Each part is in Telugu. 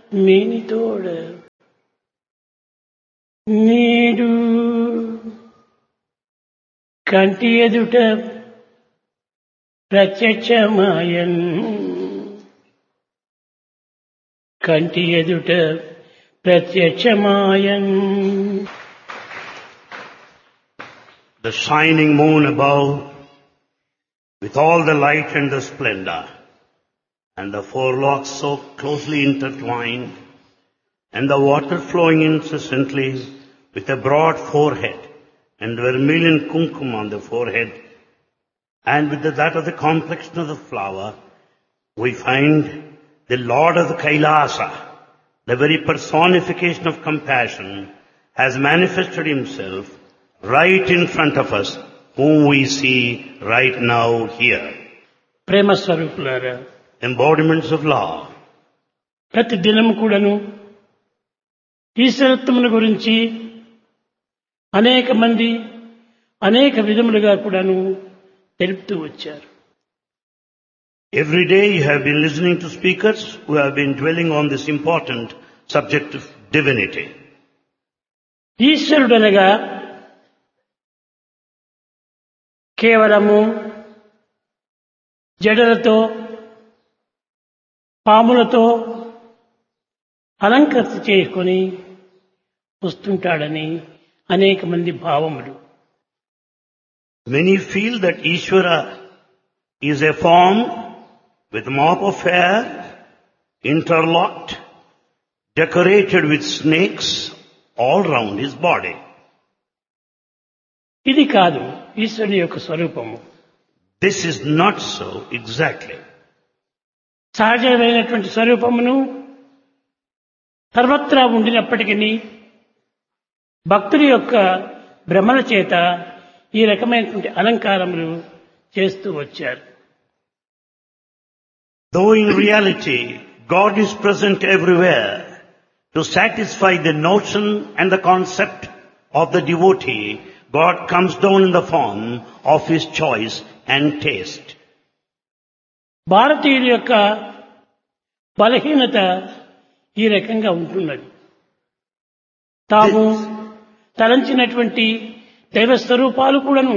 మేనితోడ నీడు కంటి ఎదుట ప్రత్యక్షమాయన్ కంటి ఎదుట ప్రత్యక్షమాయన్. The shining moon above, with all the light and the splendor, and the four locks so closely intertwined, and the water flowing incessantly with a broad forehead, and the vermilion kumkum on the forehead, and with that of the complexion of the flower, we find the Lord of the Kailasa, the very personification of compassion, has manifested himself right in front of us, whom we see right now here. ప్రేమ స్వరూపులారా, Embodiments of love. ప్రతి దినము కూడాను ఈశ్వరత్వముల గురించి అనేక మంది అనేక విధములుగా కూడాను తెలుపుతూ వచ్చారు. Every day you have been listening to speakers who have been dwelling on this important subject of divinity. ఈశ్వరుడనగా కేవలము జడలతో పాములతో అలంకరణ చేసుకొని వస్తుంటాడని అనేక మంది భావములు. Many feel that Ishvara is a form with mop of hair, interlocked, decorated with snakes all round his body. ఇది కాదు ఈశ్వరుని యొక్క స్వరూపము. This is not so exactly. సహజమైనటువంటి స్వరూపమును సర్వత్రా ఉండినప్పటికీ భక్తుల యొక్క భ్రమల చేత ఈ రకమైనటువంటి అలంకారములు చేస్తూ వచ్చారు. Though in reality God is present everywhere, to satisfy the notion and the concept of the devotee, God comes down in the form of his choice and taste. భారతీయుల యొక్క బలహీనత ఈ రకంగా ఉంటున్నది. తాము తలంచినటువంటి దైవ స్వరూపాలు కూడాను,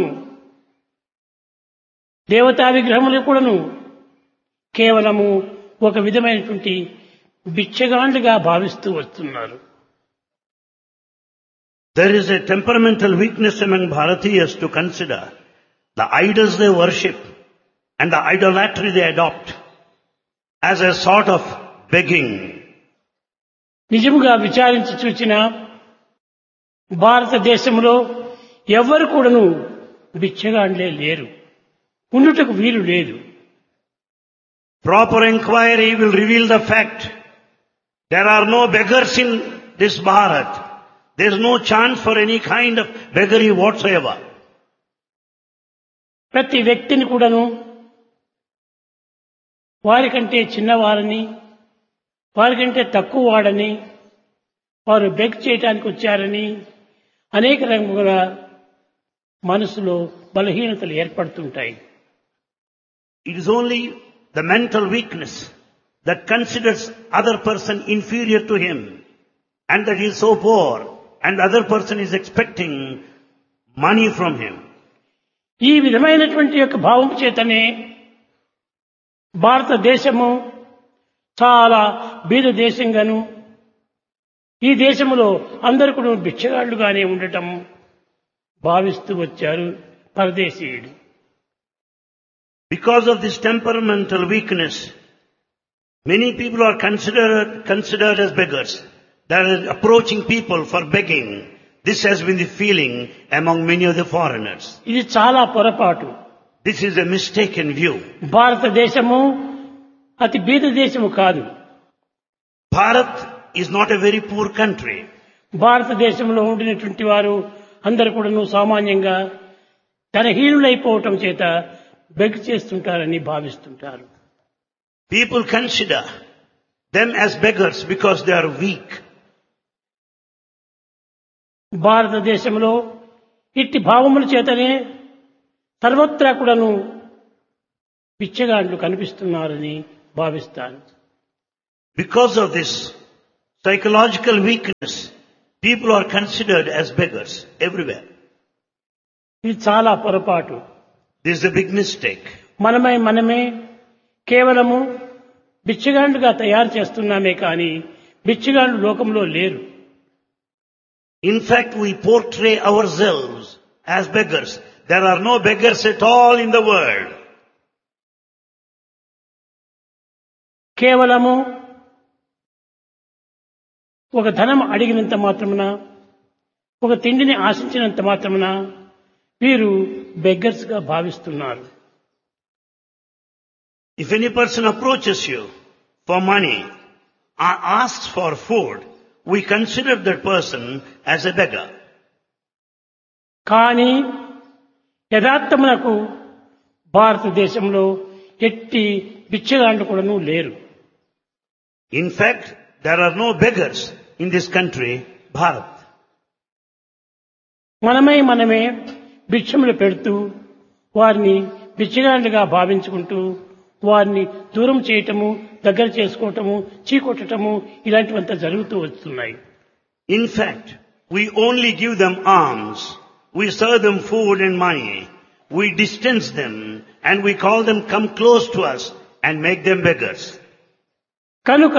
దేవతా విగ్రహములు కూడాను కేవలము ఒక విధమైనటువంటి బిచ్చగాండ్లుగా భావిస్తూ వస్తున్నారు. There is a temperamental weakness among Bharatiyas to consider the idols they worship and the idolatry they adopt as a sort of begging. నిజముగా విచారించి చూచిన భారతదేశంలో ఎవ్వరు కూడాను బిచ్చగాండ్లే లేరు, ఉండుటకు వీలు లేదు. Proper inquiry will reveal the fact there are no beggars in this Bharat. There is no chance for any kind of beggary whatsoever. ప్రతి వ్యక్తిని కూడాను వారికంటే చిన్నవారని, వారికంటే తక్కువ వాడని, వారు బెగ్ చేయడానికి వచ్చారని అనేక రకముల మనసులో బలహీనతలు ఏర్పడుతుంటాయి. It is only the mental weakness that considers other person inferior to him and that he is so poor and the other person is expecting money from him. ఈ విధమైనటువంటి యొక్క భావం చేతనే భారతదేశము చాలా బీద దేశంగాను, ఈ దేశంలో అందరూ కూడా బిచ్చగాళ్లుగానే ఉండటం భావిస్తూ వచ్చారు పరదేశీయుడు. Because of this temperamental weakness, many people are considered as beggars. They are approaching people for begging. This has been the feeling among many of the foreigners. ఇది చాలా పొరపాటు. This is a mistaken view. భారతదేశము అతి బీద దేశము కాదు. Bharat is not a very poor country. భారతదేశంలో ఉండినటువంటి వారు అందరూ కూడా సామాన్యంగా ధనహీనులైపోవటం చేత beg చేస్తుంటారని భావిస్తుంటారు. People consider them as beggars because they are weak. భారతదేశంలో ఇట్టి భావముల చేతనే సర్వత్రా కూడాను బిచ్చగాండ్లు కనిపిస్తున్నారని భావిస్తాను. Because of this psychological weakness. People are considered as beggars everywhere. ఇది చాలా పొరపాటు. This is a big mistake. మనమే కేవలము బిచ్చగాండ్లుగా తయారు చేస్తున్నామే కానీ బిచ్చగాండ్లు లోకంలో లేరు. In fact, we portray ourselves as beggars. There are no beggars at all in the world. కేవలము ఒక ధనం అడిగినంత మాత్రమున ఒక తిండిని ఆశించినంత మాత్రమున వీరు బెగ్గర్స్ గా భావిస్తున్నారు. If any person approaches you for money or asks for food, we consider that person as a beggar. కానీ యథార్థమునకు భారతదేశంలో ఎట్టి బిచ్చగాండ్లు కూడాను లేరు. In fact, there are no beggars in this country, Bharat. మనమే భిక్షములు పెడుతూ వారిని బిచ్చగాండ్లుగా భావించుకుంటూ వారిని దూరం చేయటము, దగ్గర చేసుకోవటము, చీకొట్టటము ఇలాంటివంతా జరుగుతూ వస్తున్నాయి. In fact, we only give them alms. We serve them food and money. We distance them and we call them come close to us and make them beggars. కనుక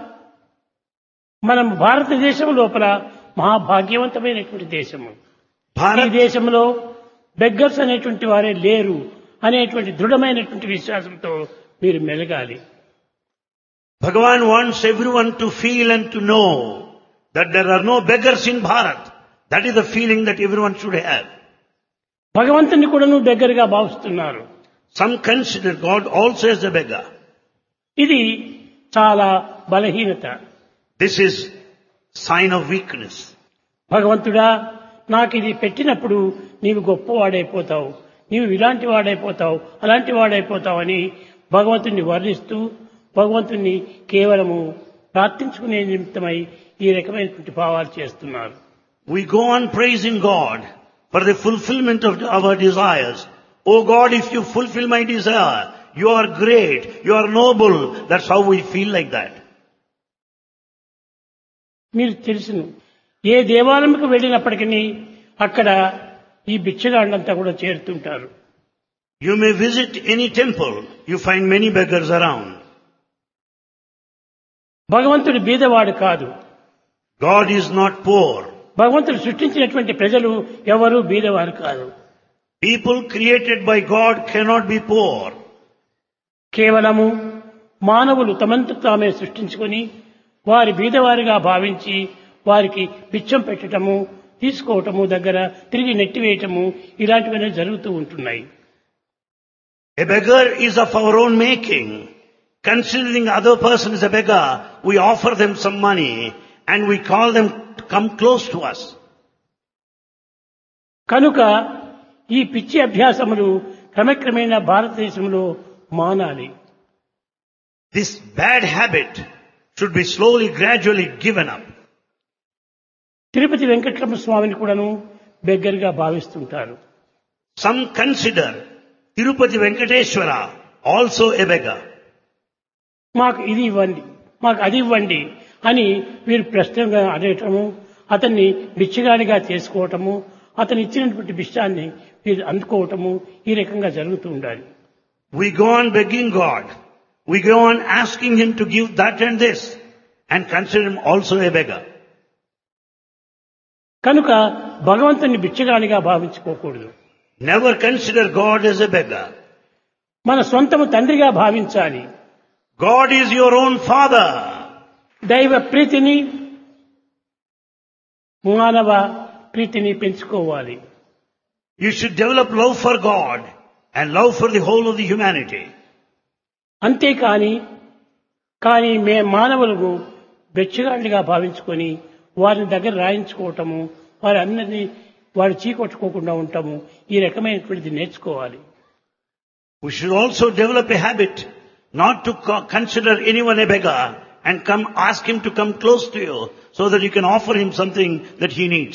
మనం భారతదేశం లోపల మహాభాగ్యవంతమైనటువంటి దేశము. ఈ దేశంలో బెగ్గర్స్ అనేటువంటి వారే లేరు అనేటువంటి దృఢమైనటువంటి విశ్వాసంతో మీరు మెలగాలి. Bhagavan wants everyone to feel and to know that there are no beggars in Bharat. That is the feeling that everyone should have. భగవంతుని కూడాను బెగ్గర్గా భావిస్తున్నారు. Some consider God also as a beggar. ఇది చాలా బలహీనత. This is sign of weakness. భగవంతుడా నాకు ఇది పెట్టినప్పుడు నీవు గొప్పవాడైపోతావు, నీవు ఇలాంటి వాడైపోతావు, అలాంటి వాడైపోతావు అని భగవంతుని వర్ణిస్తూ భగవంతుని కేవలము ప్రార్థించుకునే నిమిత్తమై ఈ రకమైనటువంటి భావాలు చేస్తున్నారు. We go on praising God for the fulfillment of our desires. Oh God, if you fulfill my desire, you are great, you are noble. That's how we feel like that. మీరు తెలుసును, ఏ దేవాలయంకు వెళ్ళినప్పటికీ అక్కడ ఈ బిచ్చగాళ్ళంతా కూడా చేరుతుంటారు. You may visit any temple, you find many beggars around. భగవంతుడు బీదవాడు కాదు. God is not poor. భగవంతుడు సృష్టించినటువంటి ప్రజలు ఎవరు బీదవారు కాదు. People created by God cannot be poor. కేవలము మానవులు తమంతు తామే సృష్టించుకొని వారి బీదవారిగా భావించి వారికి బిచ్చం పెట్టడము, తీసుకోవటము, దగ్గర తిరిగి నెట్టివేయటము ఇలాంటివన్నీ జరుగుతూ ఉంటున్నాయి. A beggar is of our own making. Considering other person is a beggar, we offer them some money and we call them to come close to us. కనుక ఈ పిచ్చి అభ్యాసములు క్రమక్రమేణా భారతదేశంలో మానాలి. This bad habit should be slowly, gradually given up. Tirupati Venkataramana స్వామిని కూడాను బెగ్గర్గా భావిస్తుంటారు. Some consider Tirupati Venkateshwara also a beggar. మాకు ఇది ఇవ్వండి, మాకు అది ఇవ్వండి అని వీరు ప్రశ్నగా అడగటము, అతన్ని బిచ్చగాడిగా చేసుకోవటము, అతను ఇచ్చినటువంటి బిష్టాన్ని వీరు అందుకోవటము ఈ రకంగా జరుగుతూ ఉండాలి. We go on begging God. We go on asking Him to give that and this and consider Him also a beggar. కనుక భగవంతుని బిచ్చగాడిగా భావించుకోకూడదు. Never consider God as a beggar. మన సొంతము తండ్రిగా భావించాలి. God is your own father. దైవ ప్రీతిని, మానవ ప్రీతిని పెంచుకోవాలి. You should develop love for God and love for the whole of the humanity. అంతేకాని మానవులకు బెచ్చగాళ్ళుగా భావించుకొని వారిని దగ్గర రాయించుకోవటము, వారి అందరినీ వారు చీకొట్టుకోకుండా ఉండటము ఈ రకమైనటువంటిది నేర్చుకోవాలి. We should also develop a habit not to consider anyone a beggar and ask him to come close to you so that you can offer him something that he needs.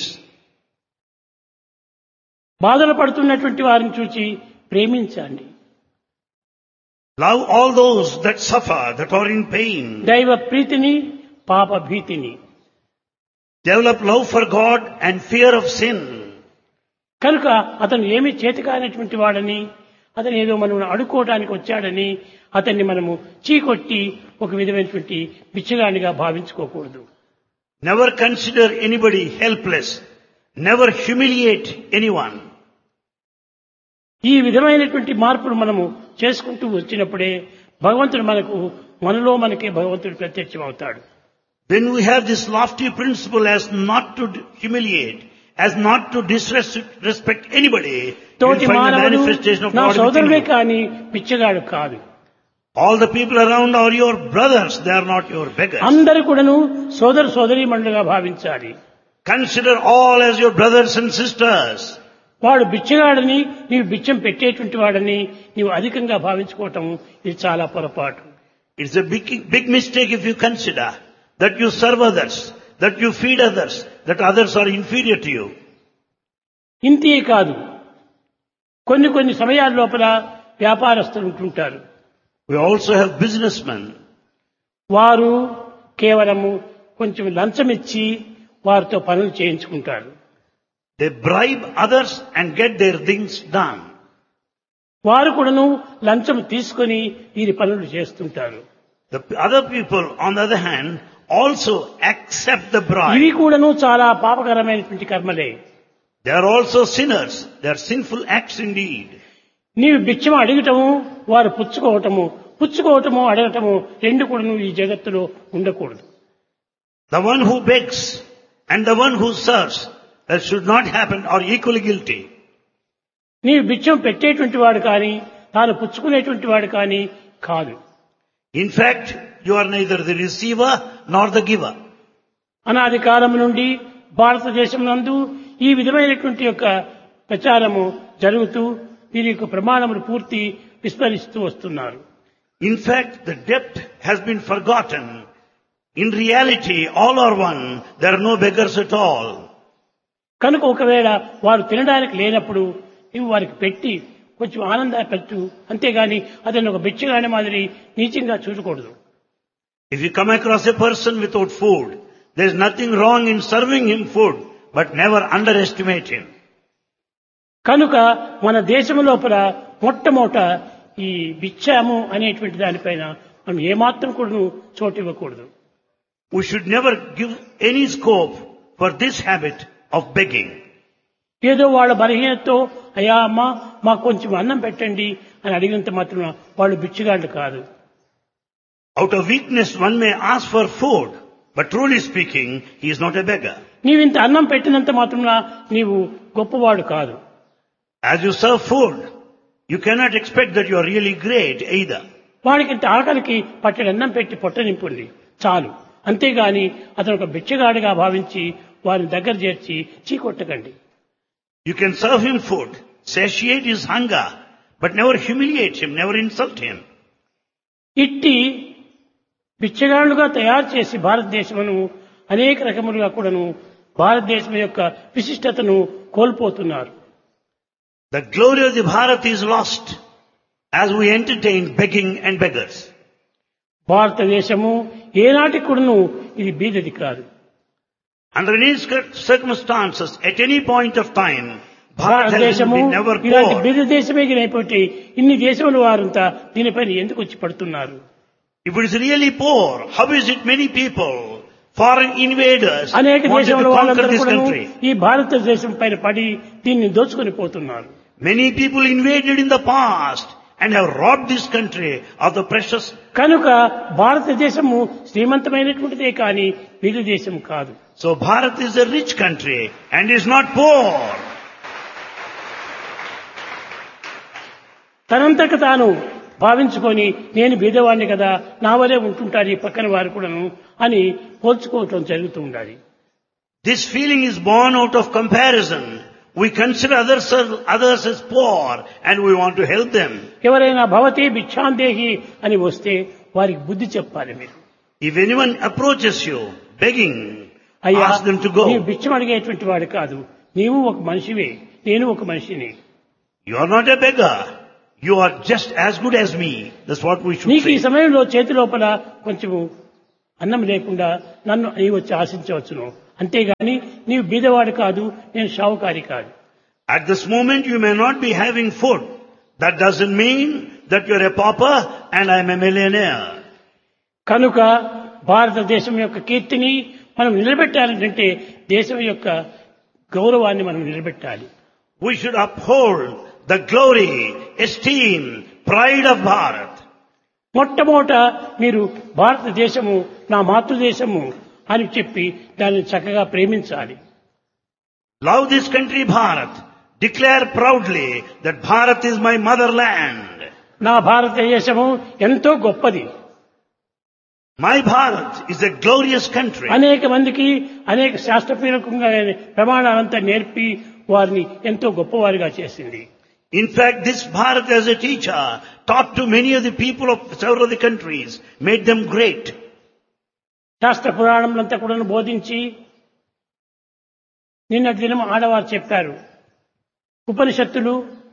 బాధలు పడుతున్నటువంటి వారిని చూసి ప్రేమించండి. Love all those that suffer, that are in pain. దైవ ప్రీతిని, పాప భీతిని. Develop love for God and fear of sin. కనుక అతను ఏమీ చేతకానటువంటి వాడని, అతను ఏదో మనం అడుక్కోవడానికి వచ్చాడని అతన్ని మనము చీకొట్టి ఒక విధమైనటువంటి బిచ్చగాడిగా భావించుకోకూడదు. Never consider anybody helpless. Never humiliate anyone. ఈ విధమైనటువంటి మార్పులు మనము చేసుకుంటూ వచ్చినప్పుడే భగవంతుడు మనలో మనకే భగవంతుడు ప్రత్యక్షం అవుతాడు. When we have this lofty principle as not to humiliate, as not to disrespect anybody, you will తోటి find the మానవుడు manifestation of నా God within సోదరుడే you. కానీ పిచ్చగాడు కాదు. All the people around are your brothers, they are not your beggars. అందరూ కూడాను సోదరీమణులుగా భావించాలి. Consider all as your brothers and sisters. వాడు బిచ్చగాడని, నీవు బిచ్చం పెట్టేటువంటి వాడని నీవు అధికంగా భావించుకోవటం ఇది చాలా పొరపాటు. It's a big mistake if you consider that you serve others, that you feed others, that others are inferior to you. ఇంతే కాదు, కొన్ని సమయాల లోపల వ్యాపారస్తులు ఉంటుంటారు. We also have businessmen. వారు కేవలము కొంచెం లంచం ఇచ్చి వారితో పనులు చేయించుకుంటారు. They bribe others and get their things done. వారు కూడాను లంచం తీసుకొని వీరి పనులు చేస్తుంటారు. The other people, on the other hand, also accept the bribe. ఇవి కూడాను చాలా పాపకరమైనటువంటి కర్మలే. They are also sinners. They are sinful acts indeed. నీవు బిచ్చం అడగటము, వారు పుచ్చుకోవటము అడగటము రెండు కూడాను ఈ జగత్తులో ఉండకూడదు. The one who begs and the one who serves, that should not happen, are equally guilty. నీవు బిచ్చం పెట్టేటువంటి వాడు కానీ తాను పుచ్చుకునేటువంటి వాడు కానీ కాదు. In fact, you are neither the receiver nor the giver. అనాది కాలం నుండి భారతదేశం నందు ఈ విధమైనటువంటి యొక్క ప్రచారము జరుగుతూ వీరి యొక్క ప్రమాణములు పూర్తి విస్మరిస్తూ వస్తున్నారు. In fact, the depth has been forgotten. In reality, all are one. There are no beggars at all. కనుక ఒకవేళ వారు తినడానికి లేనప్పుడు ఇవి వారికి పెట్టి కొంచెం ఆనందాన్ని పెట్టు, అంతేగాని అతను ఒక బిచ్చగాని మాదిరి నీచంగా చూడకూడదు. If you come across a person without food, there is nothing wrong in serving him food, but never underestimate him. కనుక మన దేశం లోపల మొట్టమొదట ఈ బిచ్చాము అనేటువంటి దానిపైన మనం ఏమాత్రం కూడా చోటు ఇవ్వకూడదు. We should never give any scope for this habit of begging. ఏదో వాళ్ళ బలహీనతో అయ్యా అమ్మ మాకు కొంచెం అన్నం పెట్టండి అని అడిగినంత మాత్రం వాళ్ళు బిచ్చగాళ్ళు కాదు. Out of weakness one may ask for food, but truly speaking, he is not a beggar. నీవింత అన్నం పెట్టినంత మాత్రం నీవు గొప్పవాడు కాదు. As you serve food, you cannot expect that you are really great either. వాడికి ఇంత ఆకలికి పట్టెడు అన్నం పెట్టి పొట్ట నింపుంది చాలు, అంతేగాని అతను ఒక బిచ్చగాడిగా భావించి వారిని దగ్గర చేర్చి చీకొట్టకండి. You can serve him food, satiate his hunger, but never humiliate him, never insult him. ఇట్టి బిచ్చగాళ్లుగా తయారు చేసి భారతదేశమును అనేక రకములుగా కూడాను భారతదేశం యొక్క విశిష్టతను కోల్పోతున్నారు. The glory of the Bharat is lost as we entertain begging and beggars. భారతదేశము ఏనాటి కూడాను ఇది బీదది కాదు. Under any circumstances, at any point of time, Bharat has భారతదేశము been never ఇలాంటి poor. బీద దేశమే అయిపోయి ఇన్ని దేశముల వారంతా దీనిపైన ఎందుకు వచ్చి పడుతున్నారు? If it is really poor, how is it many people, foreign invaders, అనేక wanted to దేశముల conquer వాళ్ళందరూ this కూడాను country? ఈ భారతదేశం పైన పడి దీన్ని దోచుకొని పోతున్నారు. Many people invaded in the past and have robbed this country of the precious. కనుక భారతదేశము శ్రీమంతమైనటువంటిదే కానీ బీద దేశం కాదు. So Bharat is a rich country and is not poor. తనంతకు తాను భావించుకొని నేను బీదవాడిని కదా, నా వలే ఉంటుంటారు ఈ పక్కన వారు కూడాను అని పోల్చుకోవటం జరుగుతూ ఉండాలి. This feeling is born out of comparison. We consider others as poor and we want to help them. ఎవరైనా భవతి భిక్షాందేహి అని వస్తే వారికి బుద్ధి చెప్పాలి మీరు. If anyone approaches you begging, అయ్యా ask them to నీవు go. బిచ్చం అడిగేటువంటి వాడు కాదు, నీవు ఒక మనిషివే, నేను ఒక మనిషిని. You are not a beggar. You are just as good as me. That's what we should నీకు ఈ say. సమయంలో చేతి లోపల కొంచెము అన్నం లేకుండా నన్ను నీవు వచ్చి ఆశించవచ్చును. అంతేగాని నీవు బీదవాడు కాదు, నేను షావుకారి కాదు. At this moment you may not be having food. That doesn't mean that you're a pauper and I'm a millionaire. కనుక భారతదేశం యొక్క కీర్తిని మనం నిలబెట్టాలంటే దేశం యొక్క గౌరవాన్ని మనం నిలబెట్టాలి. We should uphold the glory, esteem, pride of Bharat. మొట్టమొదట మీరు భారతదేశము నా మాతృదేశము అని చెప్పి దాన్ని చక్కగా ప్రేమించాలి. Love this country Bharat. Declare proudly that Bharat is my motherland. నా భారతదేశము ఎంతో గొప్పది. My Bharat is a glorious country. అనేక మందికి అనేక శాస్త్రపూర్వకంగా ప్రమాణాలంతా నేర్పి వారిని ఎంతో గొప్పవారిగా చేసింది. In fact, this Bharat as a teacher taught to many of the people of several of the countries, made them great. శాస్త్ర పురాణములంతా కూడా బోధించి నిన్నటి దినం ఆడవారు చెప్పారు, ఉపనిషత్తులు,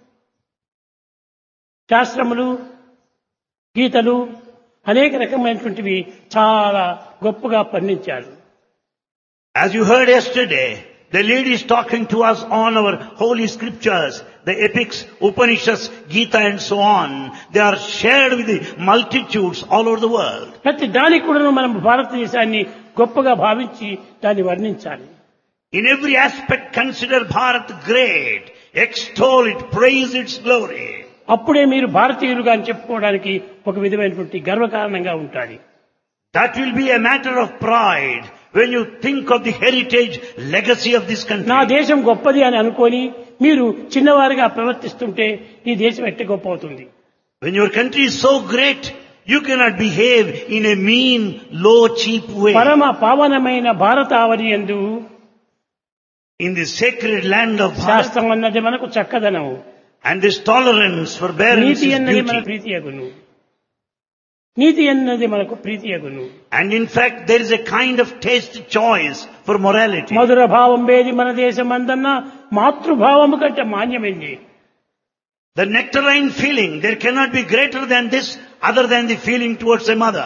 శాస్త్రములు, గీతలు అనేక రకమైనటువంటివి చాలా గొప్పగా పండించారు. As you heard yesterday, the ladies talking to us on our holy scriptures, the epics, Upanishads, Gita and so on, they are shared with the multitudes all over the world. ప్రతి దానికి కూడా మనం భారతదేశాన్ని గొప్పగా భావించి దాన్ని వర్ణించాలి. In every aspect consider Bharat great, extol it, praise its glory. అప్పుడే మీరు భారతీయులుగా అని చెప్పుకోవడానికి ఒక విధమైనటువంటి గర్వకారణంగా ఉంటుంది. That will be a matter of pride when you think of the heritage, legacy of this country. నా దేశం గొప్పది అని అనుకొని మీరు చిన్నవారిగా ప్రవర్తిస్తుంటే ఈ దేశం ఎట్ట గొప్ప అవుతుంది. When your country is so great, you cannot behave in a mean, low, cheap way. పరమ పావనమైన భారతావని యందు In the sacred land of Bharat, శాస్త్రం అన్నది మనకు చక్కదనం, and this tolerance, forbearance NITI is అన్నది మన beauty. ప్రీతియగును, నీతి అన్నది మనకు ప్రీతియగును. And in fact, there is a kind of taste choice for morality. మధుర భావం వేది మన దేశం అందన్న మాతృభావము కంటే మాన్యమైంది. The nectarine feeling, there cannot be greater than this other than the feeling towards a mother.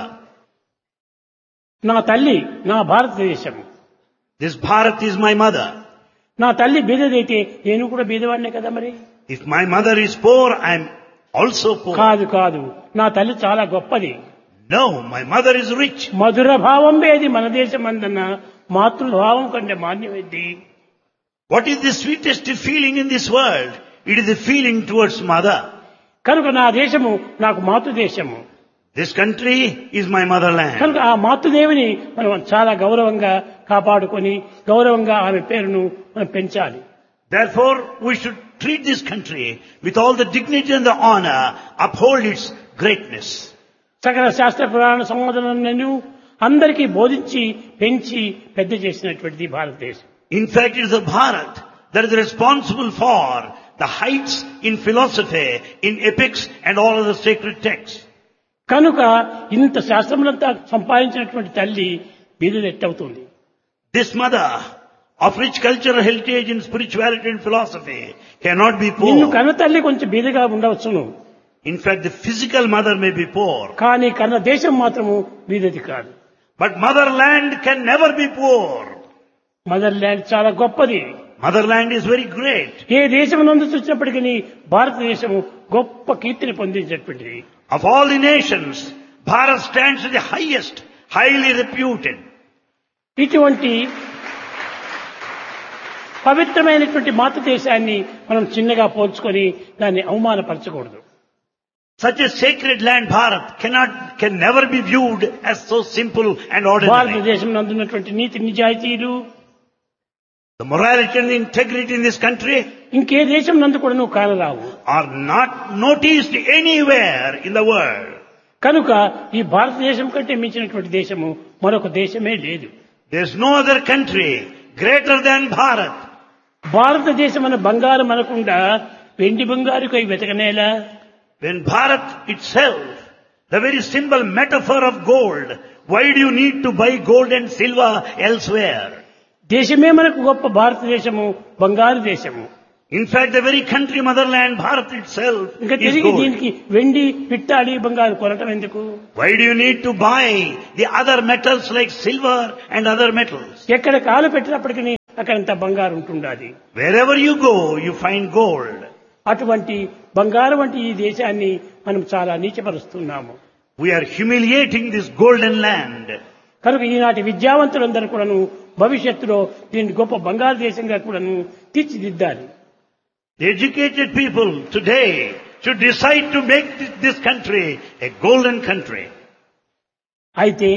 నా తల్లి నా భారతదేశం, This Bharat is my mother. నా తల్లి బీదదైతే నేను కూడా బీదవాడినే కదా మరి. If my mother is poor, I am also poor. కాదు కాదు, నా తల్లి చాలా గొప్పది. No, my mother is rich. మధుర భావం వేది మన దేశం అందన్న మాతృభావం కంటే మాన్యమైంది. What is the sweetest feeling in this world? It is the feeling towards mother. కనుక నా దేశము నాకు మాతృదేశము. This country is my motherland. కనుక ఆ మాతృదేవిని మనం చాలా గౌరవంగా కాపాడుకొని గౌరవంగా ఆమె పేరును మనం పెంచాలి. Therefore, we should treat this country with all the dignity and the honor, uphold its greatness. సకల శాస్త్ర పురాణ సంవాదనలను అందరికీ బోధించి పెంచి పెద్ద చేసినటువంటిది భారతదేశం. In fact, it is the Bharat that is responsible for the heights in philosophy, in epics and all other sacred texts. కనుక ఇంత శాస్త్రములంతా సంపాదించినటువంటి తల్లి బీదలు ఎట్టవుతుంది. This mother of rich cultural heritage in spirituality and philosophy cannot be నిన్ను poor. కన్న తల్లి కొంచెం బీదగా ఉండవచ్చును, In fact, the physical mother may be poor. కానీ కన్న దేశం మాత్రము బీదది కాదు. But motherland can never be poor. Mother land చాలా గొప్పది. Motherland is very great. ఏ దేశం నందు చూసినప్పటికీ భారతదేశము గొప్ప కీర్తిని పొందించేటువంటిది. Of all the nations, Bharat stands as the highest, highly reputed. ఇటువంటి పవిత్రమైనటువంటి మాతృదేశాన్ని మనం చిన్నగా పోల్చుకొని దాన్ని అవమానపరచకూడదు. Such a sacred land, Bharat, can never be viewed as so simple and ordinary. భారతదేశం నందున్నటువంటి నీతి నిజాయితీలు, The morality and the integrity in this country ఇంకే దేశం నందు కూడా నువ్వు కానరావు. are not noticed anywhere in the world. కనుక ఈ భారతదేశం కంటే మించినటువంటి దేశము మరొక దేశమే లేదు. There is no other country greater than Bharat. భారతదేశం అనే బంగారం అనకుండా వెండి బంగారుకై వెతకనేలా. When Bharat itself, the very symbol metaphor of gold, why do you need to buy gold and silver elsewhere? దేశమే మనకు గొప్ప భారతదేశము బంగారు దేశము. In fact, the very country motherland, Bharat itself, ఇంకా is తిరిగి gold. దీనికి వెండి పిట్టాడి బంగారు కొనటం ఎందుకు? Why do you need to buy the other metals like silver and other metals? ఎక్కడ కాలు పెట్టినప్పటికీ అక్కడంత బంగారు ఉంటుండాలి. Wherever you go, you find gold. అటువంటి బంగారం వంటి ఈ దేశాన్ని మనం చాలా నీచపరుస్తున్నాము. We are humiliating this golden land. కనుక ఈనాటి విద్యావంతులందరూ కూడాను భవిష్యత్తులో దీన్ని గొప్ప బంగారు దేశంగా కూడాను తీర్చిదిద్దాలి. The educated people today should decide to make this country a golden country. అయితే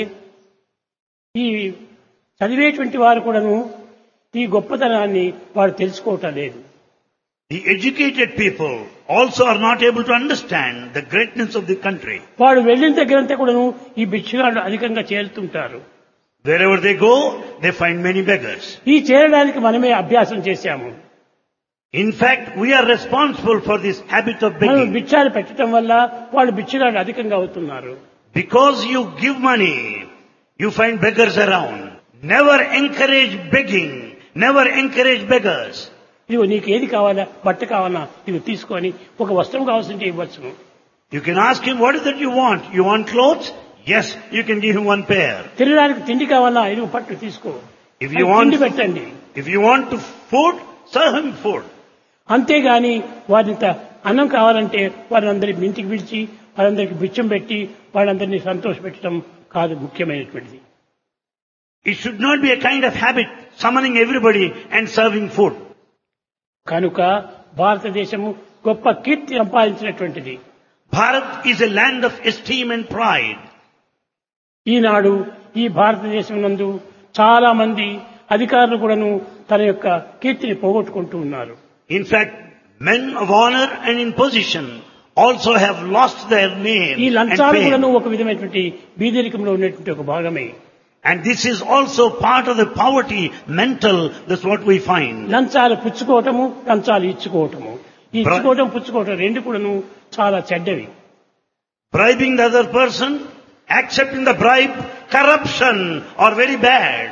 ఈ చదివేటువంటి వారు కూడాను ఈ గొప్పతనాన్ని వారు తెలుసుకోవటం లేదు. The educated people also are not able to understand the greatness of the country. వాడు వెళ్ళిన దగ్గరంతా కూడాను ఈ భిక్షగాళ్ళు అధికంగా చేరుతుంటారు. Wherever they go, they find many beggars. ఈ చేరడానికి మనమే అభ్యాసం చేశాము. In fact, we are responsible for this habit of మనం begging. భిక్షాలు పెట్టడం వల్ల వాళ్ళు భిక్షగాళ్ళు అధికంగా అవుతున్నారు. Because you give money, you find beggars around. Never encourage begging. Never encourage beggars. ఇదిగో నీకు ఏది కావాలా, బట్ట కావాలా, ఇది తీసుకొని ఒక వస్త్రం కావాల్సింటే ఇవ్వచ్చును. You can ask him, what is that you want? You want clothes? Yes, you can give him one pair. తినడానికి తిండి కావాలా, ఇది పట్టు తీసుకో. If you తిండి want, పెట్టండి. if you want to food, serve him food. అంతేగాని వారింత అన్నం కావాలంటే వారందరి ఇంటికి పిలిచి వారందరికి బిచ్చం పెట్టి వాళ్ళందరినీ సంతోషపెట్టడం కాదు ముఖ్యమైనటువంటిది. It should not be a kind of habit, summoning everybody and serving food. కనుక భారతదేశము గొప్ప కీర్తి సంపాదించినటువంటిది. Bharat is a land of esteem and pride. ఈనాడు ఈ భారతదేశం నందు చాలా మంది అధికారులు కూడాను తన యొక్క కీర్తిని పోగొట్టుకుంటూ ఉన్నారు. In fact, men of honor and in position also have lost their name ఈ and లంచాలు కూడాను fame. ఒక విధమైనటువంటి బీదరికంలో ఉన్నటువంటి ఒక భాగమే. And this is also part of the poverty mental, that's what we find. లంచాలు పుచ్చుకోవటము, లంచాలు ఇచ్చుకోవటము, ఈ ఇచ్చుకోవటం పుచ్చుకోవటం రెండు కూడాను చాలా చెడ్డవి. Bribing the other person, accepting the bribe, corruption are very bad.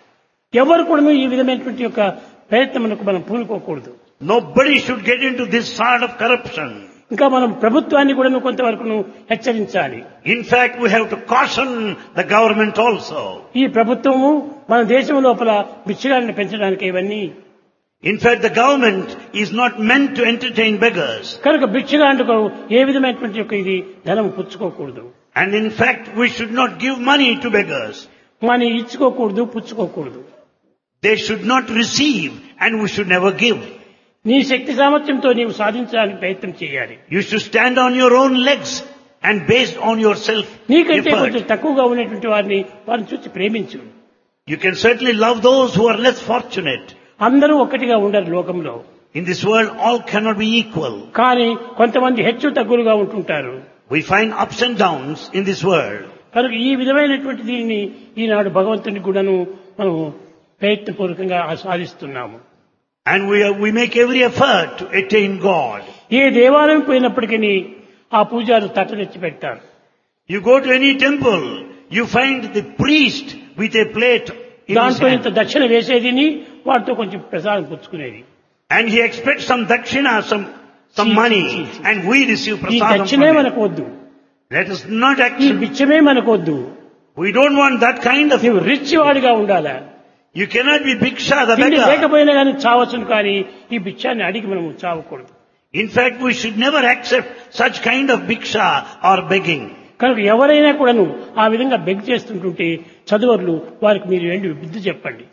ఎవరు కూడాను ఈ విధమైనటువంటి యొక్క ప్రయత్నములకు మనం పూనుకోకూడదు. Nobody should get into this sort of corruption. ఇంకా మనం ప్రభుత్వాన్ని కూడా కొంతవరకు హెచ్చరించాలి. In fact, we have to caution the government also. ఈ ప్రభుత్వము మన దేశం లోపల బిచ్చగాళ్ళని పెంచడానికి ఇవన్నీ. In fact, the government is not meant to entertain beggars. కనుక బిచ్చగాళ్ళకు ఏ విధమైనటువంటి యొక్క ఇది ధనం పుచ్చుకోకూడదు. And in fact, we should not give money to beggars. మనం ఇచ్చుకోకూడదు, పుచ్చుకోకూడదు. They should not receive and we should never give. నీ శక్తి సామర్థ్యంతో నీవు సాధించడానికి ప్రయత్నం చేయాలి. You should stand on your own legs and based on your self నీకంటే కొంచెం effort. తక్కువగా ఉన్నటువంటి వారిని చూసి ప్రేమించు. You can certainly love those who are less fortunate. అందరూ ఒకటిగా ఉండరు లోకంలో. In this world, all cannot be equal. కానీ కొంతమంది హెచ్చు తగ్గులుగా ఉంటుంటారు. We find ups and downs in this world. కనుక ఈ విధమైనటువంటి దీనిని ఈనాడు భగవంతుని కూడాను మనం ప్రయత్నపూర్వకంగా సాధిస్తున్నాము. And we make every effort to attain God. ఏ దేవాలయం పోయినప్పటికీ ఆ పూజారు తట్టనెచ్చి పెడతారు. You go to any temple, you find the priest with a plate in his దాంట్లో ఇంత hand. దక్షిణ వేసేదిని వాటితో కొంచెం ప్రసాదం పుచ్చుకునేది. And he expects some dakshina, some money, and we receive ఈ prasadam దక్షిణే from him. మనకు వద్దు, Let us not ఈ accept. బిచ్చమే మనకు వద్దు. We don't want that kind of. నీవు రిచ్ వాడిగా ఉండాలా. You cannot be bhiksha, the తిండి beggar. లేకపోయినా కానీ చావచ్చును, కానీ ఈ బిచ్చాన్ని అడిగి మనం చావకూడదు. In fact, we should never accept such kind of bhiksha or begging. కనుక ఎవరైనా కూడాను ఆ విధంగా బెగ్ చేస్తుంటుంటే చదువర్లు వారికి మీరు ఏంటి బుద్ధి చెప్పండి.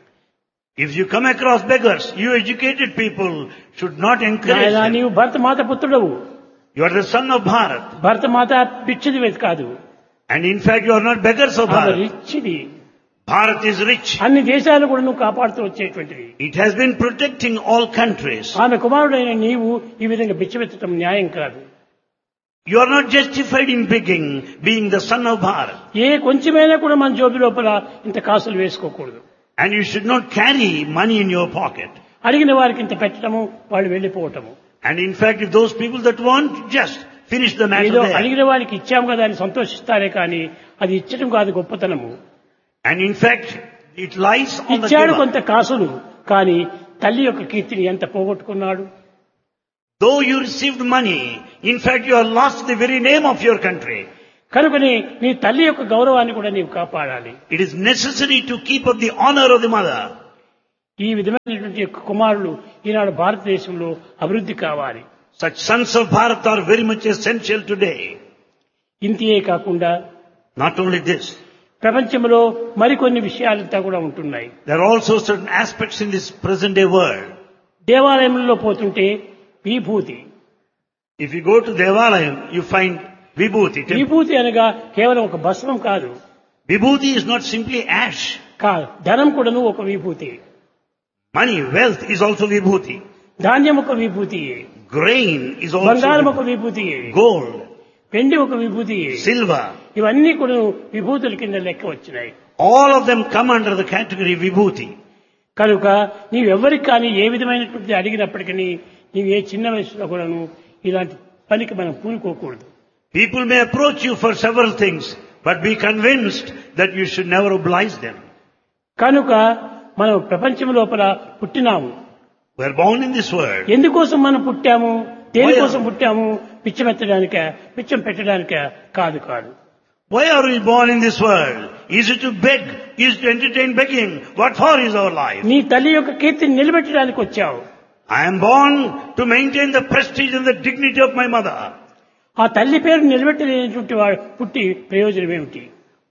If you come across beggars, you educated people should not encourage నాయనా, them. నీవు భరత మాత పుత్రుడవు. You are the son of Bharat. భరత మాత పిచ్చిది కాదు, And in fact, you are not beggars of ఆమె Bharat. రిచ్చిది. Bharat is rich. అన్ని దేశాలు కూడా నువ్వు కాపాడుతూ వచ్చేటువంటిది. It has been protecting all countries. ఆమె కుమారుడైన నీవు ఈ విధంగా బిచ్చమెత్తడం న్యాయం కాదు. You are not justified in begging, being the son of Bharat. ఏ కొంచెమైనా కూడా మన జోబి లోపల ఇంత కాసులు వేసుకోకూడదు. And you should not carry money in your pocket. అడిగిన వారికి ఇంత పెట్టడము, వాళ్ళు వెళ్ళిపోవటము. And in fact, if those people that want, just finish the matter ఏదో there. అడిగిన వారికి ఇచ్చాము కదా అని సంతోషిస్తారే కానీ అది ఇచ్చడం కాదు గొప్పతనము. And in fact, it lies on the ఇచ్చాడు giver. కొంత కాసులు, కానీ తల్లి యొక్క కీర్తిని ఎంత పోగొట్టుకున్నాడు. Though you received money, in fact you have lost the very name of your country. కనుకని నీ తల్లి యొక్క గౌరవాన్ని కూడా నీవు కాపాడాలి. It is necessary to keep up the honor of the mother. ఈ విధమైనటువంటి కుమారులు ఈనాడు భారతదేశంలో అభివృద్ధి కావాలి. Such sons of Bharat are very much essential today. ఇంతే కాకుండా Not only this, ప్రపంచంలో మరికొన్ని విషయాలంతా కూడా ఉంటున్నాయి. there are also certain aspects in this present day world. దేవాలయంలో పోతుంటే విభూతి. If you go to Devalayam, you find Vibhuti. విభూతి అనగా కేవలం ఒక భస్మం కాదు. Vibhuti is not simply ash. ధనం కూడాను ఒక విభూతి. Money, wealth is also Vibhuti. ధాన్యం ఒక విభూతి. Grain is also బంగారం ఒక విభూతి. gold, వెండి ఒక విభూతి. silver. ఇవన్నీ కూడా విభూతుల కింద లెక్క వచ్చినాయి. All of them come under the category Vibhuti. కనుక నీవెవ్వరికి కానీ ఏ విధమైనటువంటి అడిగినప్పటికీ నీవు ఏ చిన్న వయసులో కూడాను ఇలాంటి పనికి మనం పూనుకోకూడదు. People may approach you for several things, but be convinced that you should never oblige them. కనుక మనం ప్రపంచం లోపల పుట్టినాము. We are born in this world. ఎందుకోసం మనం పుట్టాము, దేనికోసం పుట్టాము? పిచ్చమెత్తడానిక, పిచ్చం పెట్టడానిక కాదు కాదు. Why are we born in this world? Is it to beg? Is it to entertain begging? What for is our life? నీ తల్లి యొక్క కీర్తిని నిలబెట్టడానికి వచ్చావు. I am born to maintain the prestige and the dignity of my mother. ఆ తల్లి పేరు నిలబెట్టలేనటువంటి వాడు పుట్టి ప్రయోజనం ఏమిటి?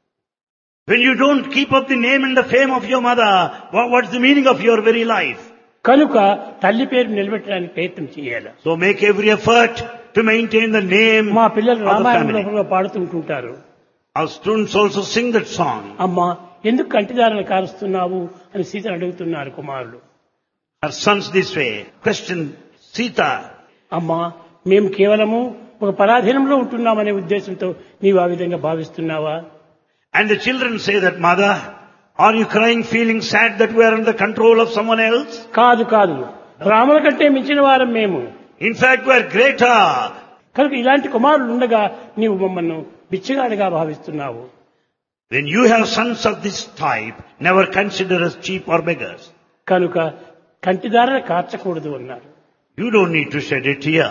When you don't keep up the name and the fame of your mother, what's the meaning of your very life? కనుక తల్లి పేరు నిలబెట్టడానికి ప్రయత్నం చేయాలి. So make every effort to maintain the name మా పిల్లలు of the రామాయణం family. లోపల పాడుతుంటుంటారు. Our students also sing that song. అమ్మా ఎందుకు కంటిదారులు కారుస్తున్నావు అని సీతను అడుగుతున్నారు కుమారులు. Her sons this way question Sita. అమ్మా మేము కేవలము ఒక పరాధీనంలో ఉంటున్నామనే ఉద్దేశంతో నీవు ఆ విధంగా భావిస్తున్నావా? And the children say that, Mother, are you crying feeling sad that we are under the control of someone else? కాదు కాదు, రాముల కంటే మించిన వారం మేము. In fact, we are greater. కనుక ఇలాంటి కుమారులు ఉండగా నీవు మమ్మల్ని బిచ్చగాడిగా భావిస్తున్నావు. When you have sons of this type, never consider us cheap or beggars. కనుక కంటిదారులు కార్చకూడదు అన్నారు. You don't need to shed a tear.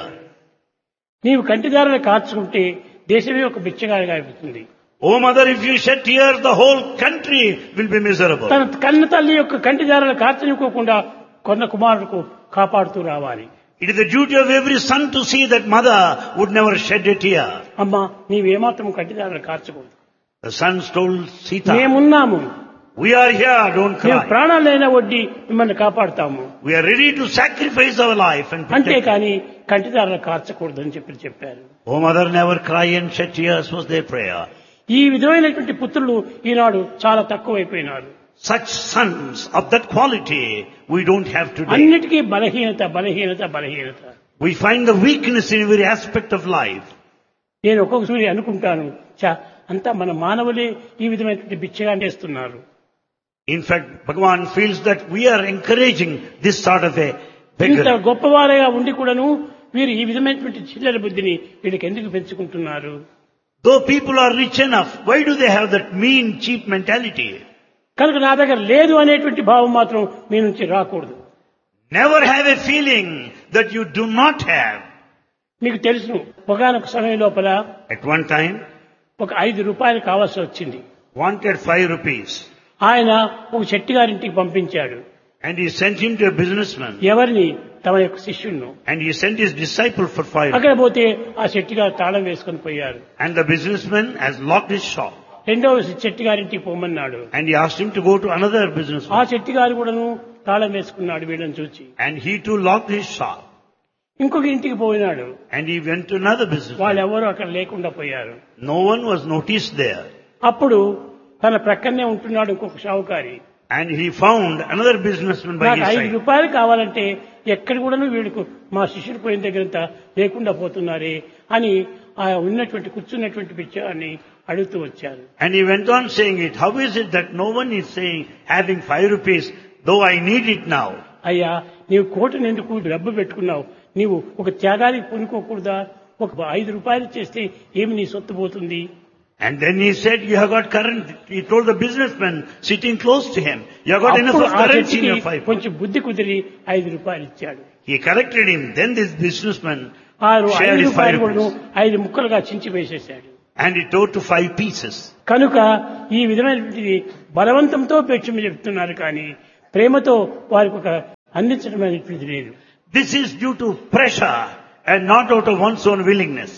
నీవు కంటిదారులు కార్చుకుంటే దేశమే ఒక బిచ్చగాడిగా అయిపోతుంది. Oh mother, if you shed tears, the whole country will be miserable. తన కన్న తల్లి యొక్క కంటిదారులు కార్చనివ్వకుండా కొన్న కుమారులకు కాపాడుతూ రావాలి. It is the duty of every son to see that mother would never shed a tear. అమ్మా నీవేమాత్రం కంటిదారులు కార్చకూడదు. The sons told Sita, మేమున్నాము, we are here, don't మేము cry. ప్రాణాలైనా వడ్డీ మిమ్మల్ని కాపాడుతాము. We are ready to sacrifice our life and protect you. అంతేకాని కంటిదారులు కార్చకూడదు అని చెప్పారు. Oh mother, never cry and shed tears was their prayer. ఈ విధమైనటువంటి పుత్రులు ఈనాడు చాలా తక్కువైపోయినారు. Such sons of that quality we don't have today. అన్నిటికీ బలహీనత బలహీనత బలహీనత. We find the weakness in every aspect of life. నేను ఒక్కొక్కసారి అనుకుంటాను, అంతా మన మానవులే ఈ విధమైనటువంటి బిచ్చగా చేస్తున్నారు. In fact, Bhagavan feels that we are encouraging this sort of a ఇంత beggar. గొప్పవారుగా ఉండి కూడాను వీరు ఈ విధమైనటువంటి చిల్లర బుద్ధిని వీళ్ళకి ఎందుకు పెంచుకుంటున్నారు? Though people are rich enough, why do they have that mean, cheap mentality? కనుక నా దగ్గర లేదు అనేటువంటి భావం మాత్రం మీ నుంచి రాకూడదు. Never have a feeling that you do not have. మీకు తెలుసును, ఒకనొక సమయం లోపల At one time, ఒక 5 రూపాయలు కావాల్సి వచ్చింది. wanted 5 rupees. ఆయన ఒక చెట్టి గారింటికి పంపించాడు. And he sent him to a businessman. ఎవరిని? తమ యొక్క శిష్యుణ్ణు. And he sent his disciple for 5 అక్కడ rupees. పోతే ఆ చెట్టి గారు తాళం వేసుకొని పోయారు. And the businessman has locked his shop. రెండవ చెట్టి గారింటికి పోమన్నాడు. And he asked him to go to another ఆ businessman. చెట్టి గారు కూడాను తాళం వేసుకున్నాడు వీళ్ళని చూచి. And he too locked his shop. ఇంకొక ఇంటికి పోయినాడు. And he went to another businessman. వాళ్ళు ఎవరు అక్కడ లేకుండా పోయారు. No one was noticed there. అప్పుడు తన ప్రక్కనే ఉంటున్నాడు ఇంకొక షావుకారి. And he found another businessman by నాకు his 5 side. రూపాయలు కావాలంటే ఎక్కడ కూడాను వీడికి మా శిష్యుడు పోయిన దగ్గరంతా లేకుండా పోతున్నారే అని ఆ ఉన్నటువంటి కూర్చున్నటువంటి పిచ్చాన్ని అడుగుతూ వచ్చారు. And he went on saying it. How is it that no one is saying having 5 rupees, though I need it now? అయ్యా నీవు కోటను ఎందుకు డబ్బు పెట్టుకున్నావు? నీవు ఒక త్యాగానికి పొనుకోకూడదా? ఒక 5 రూపాయలు చేస్తే ఏమి నీ సొత్తు పోతుంది? And then he said, you have got currency. He told the businessman sitting close to him, you have got enough అప్పుడు of ఆ currency in వ్యక్తికి your 5 pounds. కొంచెం బుద్ధి కుదిరి 5 రూపాయలు ఇచ్చాడు. He corrected him. Then this businessman ఆ shared 5 his 5 రూపాయలు కూడా rupees. 5 ముక్కలుగా చించి వేసేశాడు. And he tore to 5 pieces. కనుక ఈ విధమైనటువంటి బలవంతంతో పెంచమని చెప్తున్నారు కానీ ప్రేమతో వారికి ఒక అందించడం అనేటువంటిది లేదు. This is due to pressure and not out of one's own willingness.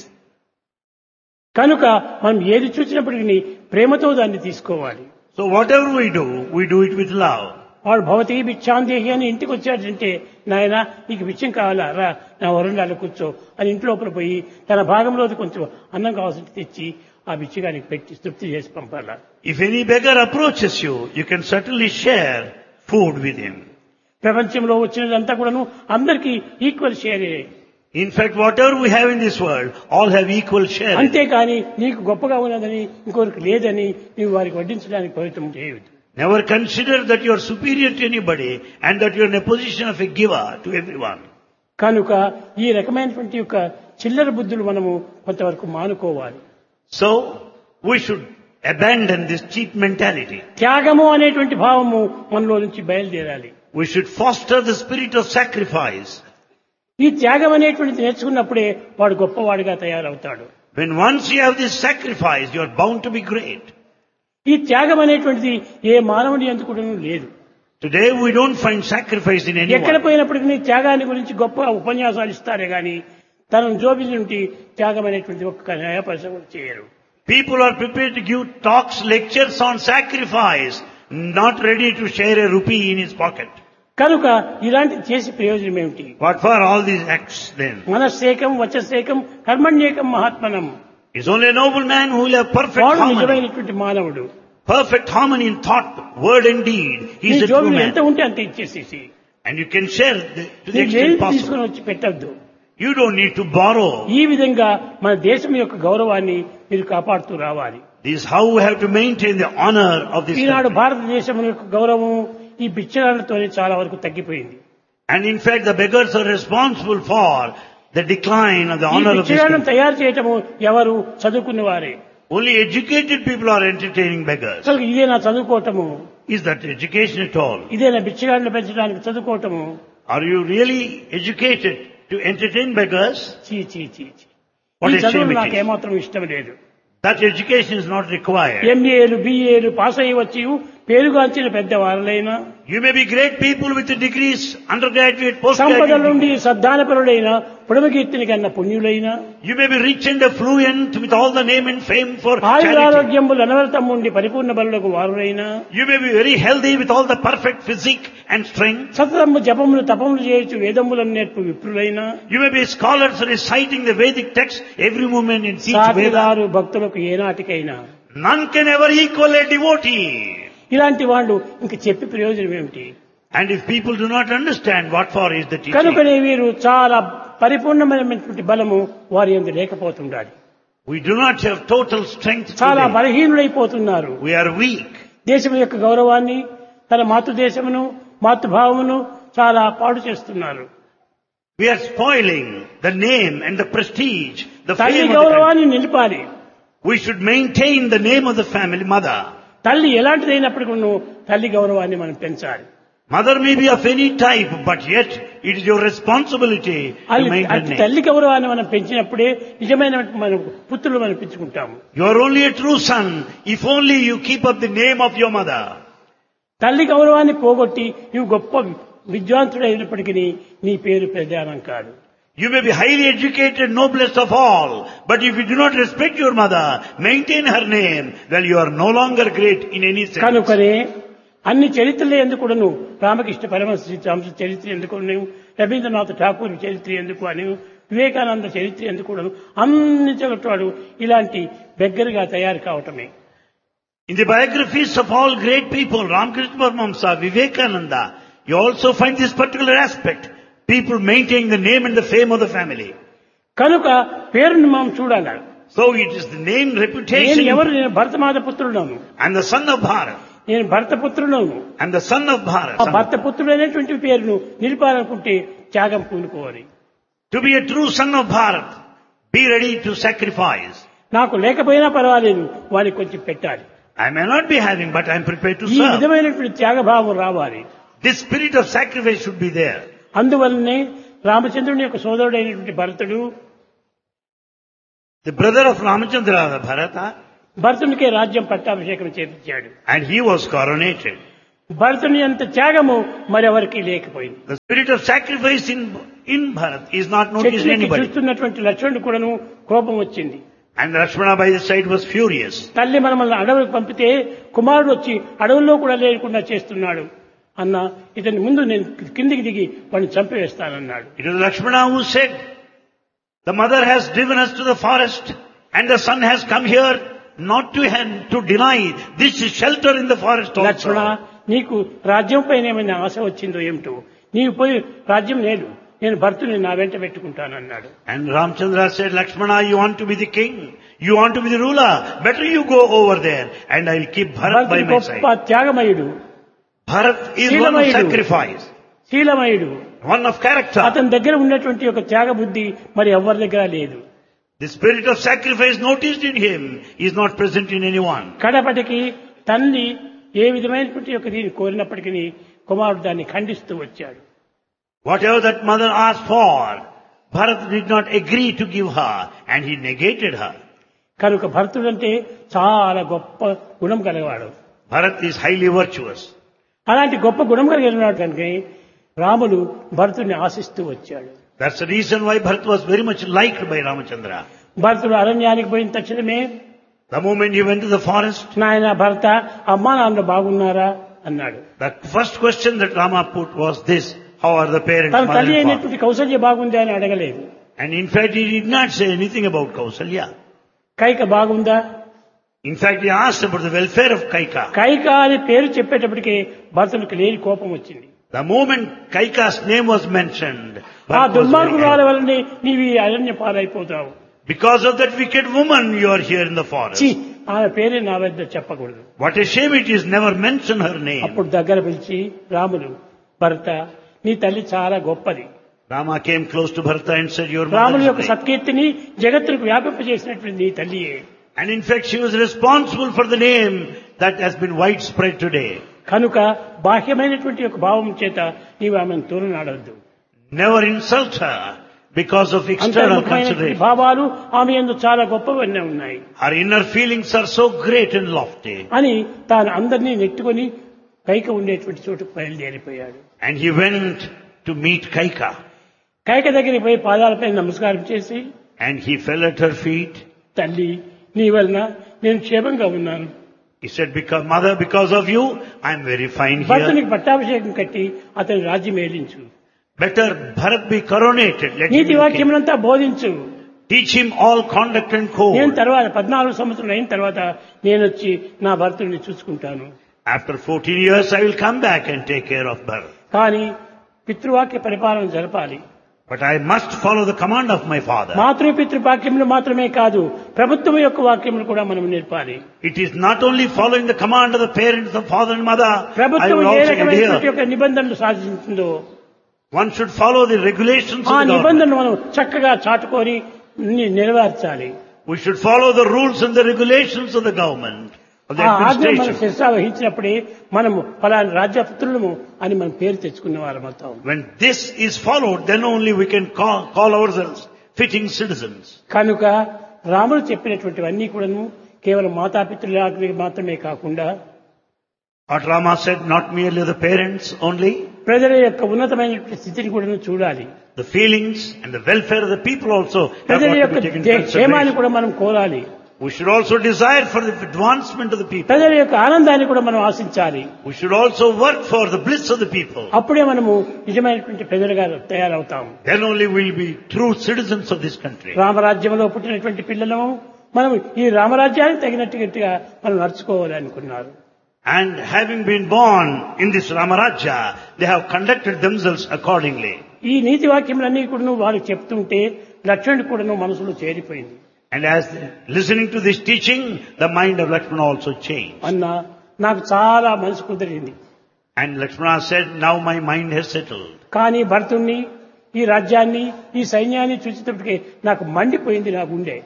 కనుక మనం ఏది చూసినప్పటికీ ప్రేమతో దాన్ని తీసుకోవాలి. So whatever we do it with love. వాడు భవతి భిక్షాందేహి అని ఇంటికి వచ్చాడంటే నాయన నీకు భిక్షం కావాలా రా నా వరండాలో కూర్చో అని ఇంటి లోపల పోయి తన భాగంలో కొంచెం అన్నం కావాల్సింది తెచ్చి ఆ బిచ్చగానికి పెట్టి తృప్తి చేసి పంపాలా. If any beggar approaches you, you can certainly share food with him. ప్రపంచంలో వచ్చినదంతా కూడాను అందరికీ equal షేరే. In fact, whatever we have in this world, all have equal share. అంతేకాని నీకు గొప్పగా ఉన్నదని ఇంకొకరికి లేదని నీవు వారికి వడ్డించడానికి ప్రయత్నం చేయవద్దు. Never consider that you are superior to anybody and that you are in a position of a giver to everyone. కనుక ఈ రకమైనటువంటి యొక్క చిల్లర బుద్ధులు మనము కొంతవరకు మానుకోవాలి. So, we should abandon this cheap mentality. త్యాగము అనేటువంటి భావము మనలో నుంచి బయలుదేరాలి. We should foster the spirit of sacrifice. ఈ త్యాగం అనేటువంటిది నేర్చుకున్నప్పుడే వాడు గొప్పవాడిగా తయారవుతాడు. When once you have this sacrifice, you are bound to be great. ఈ త్యాగం అనేటువంటిది ఏ మానవుని ఎందుకు లేదు. Today we don't find sacrifice in ఎక్కడ anyone. పోయినప్పటికీ త్యాగాన్ని గురించి గొప్ప ఉపన్యాసాలు ఇస్తారే గాని తనను జోబి నుండి త్యాగం అనేటువంటి ఒక్క న్యాయపరిశం చేయరు. People are prepared to give talks, lectures on sacrifice, not ready to share a rupee in his pocket. కనుక ఇలాంటి చేసి ప్రయోజనం ఏమిటి? What for all these acts then? మనస్సేకం వచస్సేకం కర్మణ్యేకం మహాత్మనం. It's only a noble man who will have perfect వాడు harmony. నిజమైనటువంటి మానవుడు. Perfect harmony in thought, word and deed. He నీ is a true జోబిలో ఎంత man. ఉంటే అంత ఇచ్చేసేసి And you can share to the నీ extent ఏది possible. తీసుకుని వచ్చి పెట్టద్దు. You don't need to borrow. ఈ విధంగా మన దేశం యొక్క గౌరవాన్ని మీరు కాపాడుతూ రావాలి. This is how we have to maintain the honor of this Eenadu country. భారతదేశం యొక్క గౌరవం ఈ బిచ్చగాళ్లతోనే చాలా వరకు తగ్గిపోయింది. And in fact, the beggars are responsible for the decline of the ఈ honor of this బిచ్చగాళ్ళను country. తయారు చేయటము ఎవరు? చదువుకున్న వారే. Only educated people are entertaining beggars. అసలు ఇదే నా చదువుకోవటము, Is that education at all? ఇదే నా బిచ్చగాళ్ళను పెంచడానికి చదువుకోవటము. Are you really educated to entertain beggars? చీ చీ చీ చీ. What ఈ a చదువులు shame it నాకు is. ఏమాత్రం ఇష్టం లేదు. That education is not required. ఎంఏలు బిఏలు pass అయ్యి వచ్చి పేరుగాంచిన పెద్దవారులైనా You may be great people with the degrees, undergraduate, సంపద postgraduate. నుండి సద్దానపరుడైన పుడమకీర్తిని కన్నా పుణ్యులైన You may be rich and affluent with all the name and fame for charity. ఆయురారోగ్యములు అనవరతం ఉండి పరిపూర్ణ బలులకు వారులైన You may be very healthy with all the perfect physique and strength. సతతము జపములు తపములు చేయొచ్చు వేదములను నేర్పు విప్రులైన You may be scholars reciting the Vedic text every moment and teach Veda. సాటిదారు భక్తులకు ఏనాటికైనా None can ever equal a devotee. ఇలాంటి వాళ్ళు ఇంక చెప్పి ప్రయోజనం ఏమిటి? And if people do not understand, what for is the teaching? కనుకనే వీరు చాలా పరిపూర్ణమైనటువంటి బలము వారి యందు లేకపోతుండాలి. We do not have total strength చాలా today. బలహీనులైపోతున్నారు. We are weak. దేశం యొక్క గౌరవాన్ని తన మాతృదేశమును మాతృభావమును చాలా పాడు చేస్తున్నారు. We are spoiling the name and the prestige, the తల్లి fame of the country. గౌరవాన్ని నిలిపాలి. We should maintain the name of the family, mother. తల్లి ఎలాంటిదైనప్పటికీ తల్లి గౌరవాన్ని మనం పెంచాలి. Mother may be of any type, but yet it is your responsibility to maintain అట్టి name. తల్లి గౌరవాన్ని మనం పెంచినప్పుడే నిజమైన మన పుత్రులు మనం పెంచుకుంటాము. You are only a true son if only you keep up the name of your mother. తల్లి గౌరవాన్ని పోగొట్టి నువ్వు గొప్ప విద్వాంతుడైనప్పటికీ నీ పేరు ప్రధానం కాదు. You may be highly educated, noblest of all, but if you do not respect your mother, maintain her name, well, you are no longer great in any sense. కనుకనే అన్ని చరిత్రలు ఎందుకును రామకృష్ణ పరమహంస చరిత్ర ఎందుకు, రవీంద్రనాథ్ ఠాకూర్ చరిత్ర ఎందుకు అని, వివేకానంద చరిత్ర ఎందుకు అన్ని చోట్ల ఇలాంటి బెగ్గరగా తయారు కావటమే. In the biographies of all great people, Ramakrishna Paramahamsa, Vivekananda, you also find this particular aspect. People maintain the name and the fame of the family. కనుక పేరును మనం చూడాలి. So it is the name, నేను reputation, ఎవరు? నేను Bharatmata పుత్రుడును, and the son of Bharat, నేను భరత పుత్రుడును. and the son of ఆ Bharat. భర్త పుత్రుడు అనేటువంటి పేరును నిలిపాలనుకుంటే త్యాగం పూనుకోవాలి. To be a true son of Bharat, be ready to sacrifice. నాకు లేకపోయినా పర్వాలేదు, వారికి కొంచెం పెట్టాలి. I may not be having, but I am prepared to ఈ serve. విధమైనటువంటి త్యాగభావం రావాలి. This spirit of sacrifice should be there. అందువల్లనే రామచంద్రుని యొక్క సోదరుడైనటువంటి భరతుడు The brother of Ramachandra, Bharata, భరతునికే రాజ్యం పట్టాభిషేకం చేపించాడు. and he was coronated. భరతుని అంత త్యాగము మరెవరికి లేకపోయింది. The spirit of sacrifice in Bharat is not noticed in చెట్టుకి anybody. చూస్తున్నటువంటి లక్ష్మణుడు కూడాను కోపం వచ్చింది. And Lakshmana by his side was furious. తల్లి మనల్ని అడవులకు పంపితే కుమారుడు వచ్చి అడవుల్లో కూడా లేకుండా చేస్తున్నాడు అన్న, ఇతని ముందు నేను కిందికి దిగి వాడిని చంపివేస్తానన్నాడు. It was Lakshmana who said, the mother has driven us to the forest and the son has come here not to deny this shelter in the forest Lakshmana, also. నీకు రాజ్యం పైన ఏమైనా ఆశ వచ్చిందో ఏమిటో, నీవు పోయి రాజ్యం లేదు, నేను భర్తుని నా వెంట పెట్టుకుంటానన్నాడు. And Ramchandra said, Lakshmana, you want to be the king, you want to be the ruler, better you go over there and I'll keep Bharat by భరతుడు my గొప్ప side. త్యాగమయుడు, Bharat is one of sacrifice, శీలమయుడు. one of character. అతని దగ్గర ఉన్నటువంటి ఒక త్యాగ బుద్ధి మరి ఎవరి దగ్గర లేదు. The spirit of sacrifice noticed in him is not present in anyone. కడపటికి తల్లి ఏ విధమైనటువంటి ఒక దీన్ని కోరినప్పటికీ కుమారుడు దాన్ని ఖండిస్తూ వచ్చాడు. Whatever that mother asked for, Bharat did not agree to give her and he negated her. కనుక భరతుడంటే చాలా గొప్ప గుణం కలిగవాడు. Bharat is highly virtuous. అలాంటి గొప్ప గుణం కలిగినాడు కనుక రాముడు భరతుడిని ఆశిస్తూ వచ్చాడు. That's the reason why Bharat was very much liked by Ramachandra. భరతుడు అరణ్యానికి పోయిన తక్షణమే, The moment he went to the forest, నాయన భరత, అమ్మా నాన్న బాగున్నారా అన్నాడు. the first question that Rama put was this: how are the parents, తన mother తల్లి and father? అయినటువంటి కౌసల్య బాగుందా అని అడగలేదు. And in fact, he did not say anything about Kausalya. Kaika బాగుందా? In fact, he asked about the welfare of Kaika. Kaika అని పేరు చెప్పేటప్పటికే భరతునికి లేని కోపం వచ్చింది. The moment Kaika's name was mentioned, ఆ Bharat was very దుర్మార్గురాల angry. వల్లనే నీవి అరణ్య పాలైపోతావు. Because of that wicked woman, you are here in the forest. ఛీ, ఆమె పేరే నా వద్ద చెప్పకూడదు. What a shame it is, never mention her name. అప్పుడు దగ్గర పిలిచి రాములు, భరత, నీ తల్లి చాలా గొప్పది. Rama came close to Bharata and said, your రాముల mother యొక్క is great. సత్కీర్తిని జగత్తుకు వ్యాపింపజేసినటువంటి నీ తల్లియే. And in fact, she was responsible for the name that has been widespread today. కనుక బాహ్యమైనటువంటి యొక్క భావం చేత నీవు ఆమెను తూలనాడవద్దు. Never insult her because of external అంతర్ముఖమైనటువంటి consideration. భావాలు ఆమె యందు చాలా గొప్పవన్నీ ఉన్నాయి Her inner feelings are so great and lofty. అని తాను అందరినీ నెట్టుకొని కైక ఉండేటువంటి చోటుకు బయలుదేరిపోయాడు. And he went to meet Kaika. Kaika దగ్గరికి పోయి పాదాలపై నమస్కారం చేసి, And he fell at her feet. తల్లి, నీ వలన నేను క్షేమంగా ఉన్నాను. He said, Mother, because of you, I am very fine here. భరతునికి పట్టాభిషేకం కట్టి అతని రాజ్యం ఏలించు. Better Bharat be coronated. Let him NITI be king. వాక్యమునంతా బోధించు. Teach him all conduct and నేను code. తర్వాత 14 సంవత్సరాలు అయిన తర్వాత నేను వచ్చి నా భర్తుడిని చూసుకుంటాను. After 14 years, I will come back and take care of Bharat. కానీ పితృవాక్య పరిపాలన జరపాలి. But I must follow the command of my father. మాతృపితృవాక్యములు మాత్రమే కాదు, ప్రభుత్వం యొక్క వాక్యములు కూడా మనం నేర్పాలి. It is not only following the command of the parents, the father and mother. I ప్రభుత్వం will ఏ also రకమైనటువంటి adhere. యొక్క నిబంధనలు సాధించిందో One should follow the regulations ఆ of the government. నిబంధనలు మనం చక్కగా చాటుకొని నెరవేర్చాలి. We should follow the rules and the regulations of the government, of the ఆ ఆజ్ఞ మనం administration. శిరసా వహించినప్పుడే మనము ఫలాని రాజ్యపుత్రులము అని మనం పేరు తెచ్చుకున్న వారం అవుతాం. When this is followed, then only we can call ourselves fitting citizens. కనుక రాముడు చెప్పినటువంటివన్నీ కూడాను కేవలం మాతాపితృలకు మాత్రమే కాకుండా What Rama said, not merely the parents only, ప్రజల యొక్క ఉన్నతమైనటువంటి స్థితిని కూడా చూడాలి. the feelings and the welfare of the people also have ప్రజల got యొక్క to be taken into క్షేమాన్ని consideration. కూడా మనం కోరాలి. We should also desire for the advancement of the people. ప్రజల యొక్క ఆనందాన్ని కూడా మనం ఆశించాలి. We should also work for the bliss of the people. అప్పుడే మనము నిజమైనటువంటి ప్రజలుగా తయారవుతాం. Then only we will be true citizens of this country. రామరాజ్యంలో పుట్టినటువంటి పిల్లలు మనం ఈ రామరాజ్యానికి తగినట్టుగా మనం నడుచుకోవాలి అనుకున్నారు. And having been born in this Ramarajya, they have conducted themselves accordingly. ఈ నీతి వాక్యములన్నీ కూడా వారు చెప్తుంటే లక్ష్మణుడు కూడా మనసులో చేరిపోయింది. And as listening to this teaching, the mind of Lakshmana also changed. అన్న, నాకు చాలా మనసు కుదిరింది. And Lakshmana said, now my mind has settled. కానీ భరతుణ్ణి, ఈ రాజ్యాన్ని, ఈ సైన్యాన్ని చూసేటప్పటికే నాకు మండిపోయింది నా గుండె.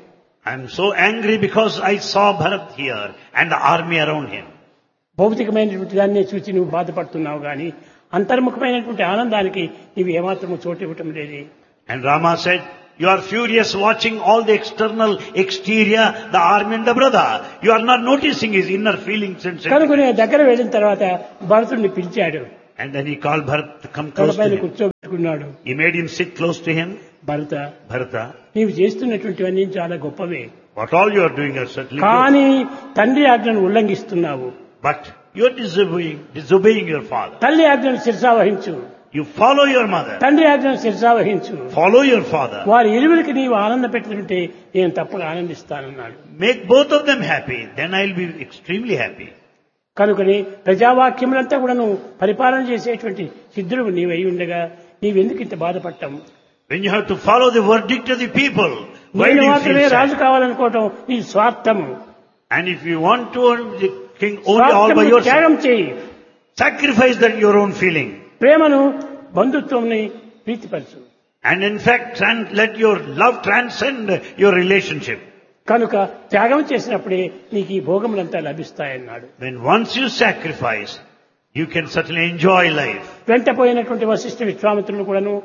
I'm so angry because I saw Bharat here and the army around him. భౌతికమైనటువంటి దాన్ని చూసి నువ్వు బాధపడుతున్నావు కానీ అంతర్ముఖమైనటువంటి ఆనందానికి నీవు ఏమాత్రము చోటు ఇవ్వటం లేదు. And Rama said, you are furious watching all the exterior, the army and the brother. You are not noticing his inner feelings and కనుక sentiments. నేను దగ్గర వెళ్ళిన తర్వాత భరతుడిని పిలిచాడు. And then he called Bharat to come close to తలపైన him. కూర్చోబెట్టుకున్నాడు. He made him sit close to him. Bharata, Bharata, నీవు చేస్తున్నటువంటివన్నీ చాలా గొప్పవే, what all you are doing are certainly good. కానీ తండ్రి ఆజ్ఞను ఉల్లంఘిస్తున్నావు. But you are disobeying your father. తల్లి ఆజ్ఞను శిరసావహించు, You follow your mother. తండ్రి ఆజ్ఞను శిరసావహించు. Follow your father. వారి ఇరువురికి నీవు ఆనంద పెట్టుకుంటే నేను తప్పగా ఆనందిస్తానన్నాడు. Make both of them happy. Then I'll be extremely happy. కనుకని ప్రజావాక్యములంతా కూడా నువ్వు పరిపాలన చేసేటువంటి సిద్ధుడు నీవై ఉండగా నీవెందుకు ఇంత బాధపడటం? When you have to follow the verdict of the people, why do నేను you మాత్రమే feel రాజు sad? కావాలనుకోవటం నీ స్వార్థము. And if you want to earn the king only all by స్వార్థమును yourself, త్యాగం చేయి. sacrifice that your own feeling. ప్రేమను, బంధుత్వంని ప్రీతిపరచు. And in fact, let your love transcend your relationship. కనుక త్యాగం చేసినప్పుడే నీకు ఈ భోగములంతా లభిస్తాయన్నాడు. When once you sacrifice, you can certainly enjoy life. వెంటపోయినటువంటి Vashishtha విశ్వామిత్రులు కూడాను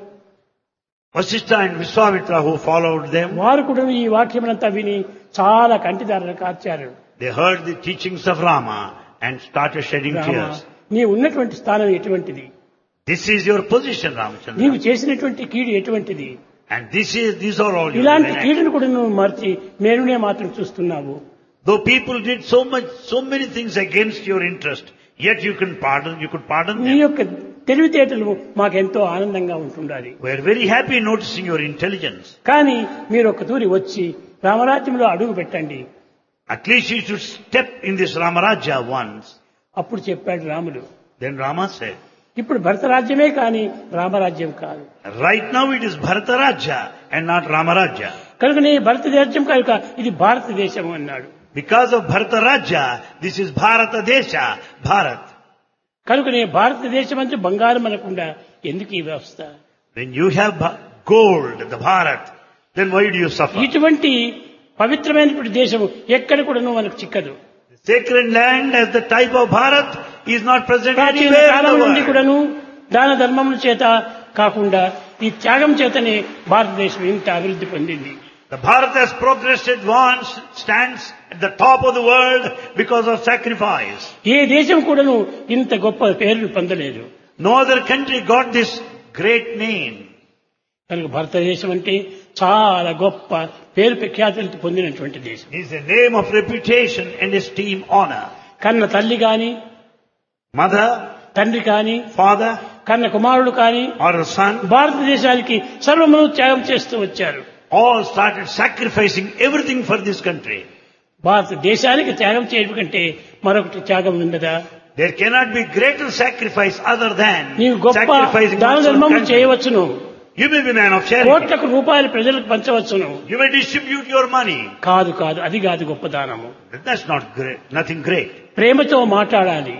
Vasishtha and Vishwamitra who followed them, వారు కూడా ఈ వాక్యములంతా విని చాలా కంటిదారులు కార్చారు. they heard the teachings of Rama and started shedding Rama, tears. నీ ఉన్నటువంటి స్థానం ఎటువంటిది? This is your position, Ramachandra. నీవు చేసినటువంటి కీడు ఎటువంటిది? And these are all your ఇలాంటి actions. కీడును కూడా నువ్వు మర్చి మేలునే మాత్రం చూస్తున్నావు. Though people did so many things against your interest, yet you could pardon నీ them. యొక్క తెలివితేటలు మాకెంతో ఆనందంగా ఉంటుండాలి. We are very happy noticing your intelligence. కానీ మీరు ఒక తూరి వచ్చి రామరాజ్యంలో అడుగు పెట్టండి. At least you should step in this Ramarajya once. అప్పుడు చెప్పాడు రాముడు, Then Rama said, ఇప్పుడు భరతరాజ్యమే కానీ రామరాజ్యం కాదు. right now it is Bharataraja and not Ramarajya. కనుక నీ భరతదేశం కనుక ఇది భారతదేశం అన్నాడు. Because of Bharataraja, this is Bharata Desha, Bharat. కనుక నీ భారతదేశం అంటే బంగారం అనకుండా ఎందుకు ఈ వ్యవస్థ? When you have gold, the Bharat, then why do you suffer? ఇటువంటి పవిత్రమైనటువంటి దేశం ఎక్కడ కూడా మనకు చిక్కదు. The sacred land as the type of Bharat is not present ప్రాచీన anywhere in కాలం the నుండి world. కూడాను దాన ధర్మముల చేత కాకుండా ఈ త్యాగం చేతనే భారతదేశం ఇంత అభివృద్ధి పొందింది. The Bharat has progressed, advanced, stands at the top of the world because of sacrifice. ఏ దేశం కూడాను ఇంత గొప్ప పేరును పొందలేదు. No other country got this great name. కనుక భారతదేశం అంటే చాలా గొప్ప పేరు ప్రఖ్యాతులతో పొందినటువంటి దేశం. It is a name of reputation and esteem, honor. కన్న తల్లి కాని, Mother, తండ్రి కాని, father, కన్న కుమారుడు కాని or a son, భారతదేశానికి సర్వమును త్యాగం చేస్తూ వచ్చారు. all started sacrificing everything for this country. భారతదేశానికి త్యాగం చేయడం కంటే మరొకటి త్యాగం ఉండదా? There cannot be greater sacrifice other than నీవు గొప్ప sacrificing దాన one's own ధర్మము country. చేయవచ్చును, You may be man of charity. కోట్లకు రూపాయలు ప్రజలకు పంచవచ్చును. You may distribute your money. కాదు కాదు, అది కాదు గొప్ప దానము. But that's not great. Nothing great. ప్రేమతో మాట్లాడాలి.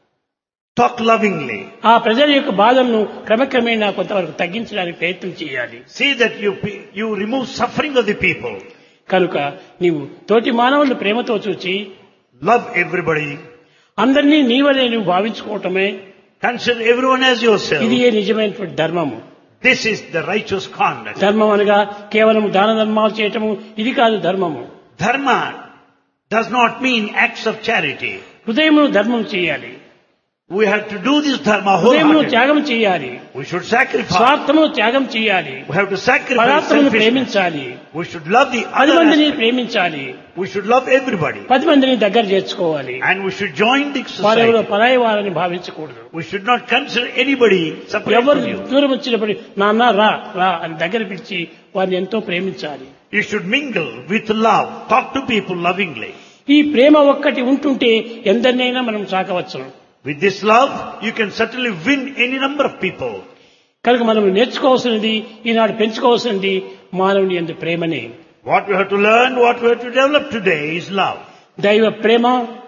Talk lovingly. ఆ ప్రజల యొక్క బాధలను క్రమక్రమేణా కొంతవరకు తగ్గించడానికి ప్రయత్నం చేయాలి. See that you remove suffering of the people. కనుక నీవు తోటి మానవులను ప్రేమతో చూచి Love everybody. అందరినీ నీవనే నువ్వు భావించుకోవటమే Consider everyone as yourself. ఇది ఏ నిజమైనటువంటి ధర్మము. This is the righteous conduct. ధర్మం అనగా కేవలం దాన ధర్మాలు చేయటము ఇది కాదు ధర్మము. Dharma does not mean acts of charity. హృదయమును ధర్మం చేయాలి, We have to do this dharma హృదయమును wholeheartedly. త్యాగం చేయాలి, We should sacrifice. స్వార్థమును త్యాగం చేయాలి, We have to sacrifice పరాత్మను selfishness. ప్రేమించాలి, We should love the 10 other మందిని aspect. ప్రేమించాలి, We should love everybody. 10 మందిని దగ్గర చేర్చుకోవాలి. And we should join the వారెవరో society. పరాయి వారని భావించకూడదు. We should not consider anybody separate ఎవరు from you. దూరం వచ్చినప్పుడు నాన్న రా రా అని దగ్గర పిలిచి వారిని ఎంతో ప్రేమించాలి. You should mingle with love. Talk to people lovingly. ఈ ప్రేమ ఒక్కటి ఉంటుంటే ఎందరినైనా మనం సాకవచ్చు. With this love, you can certainly win any number of people. కనుక మనం నేర్చుకోవాల్సినది, ఈనాడు పెంచుకోవాల్సినది మానవుని యందు ప్రేమనే. What we have to learn, what we have to develop today is love. దైవ ప్రేమ,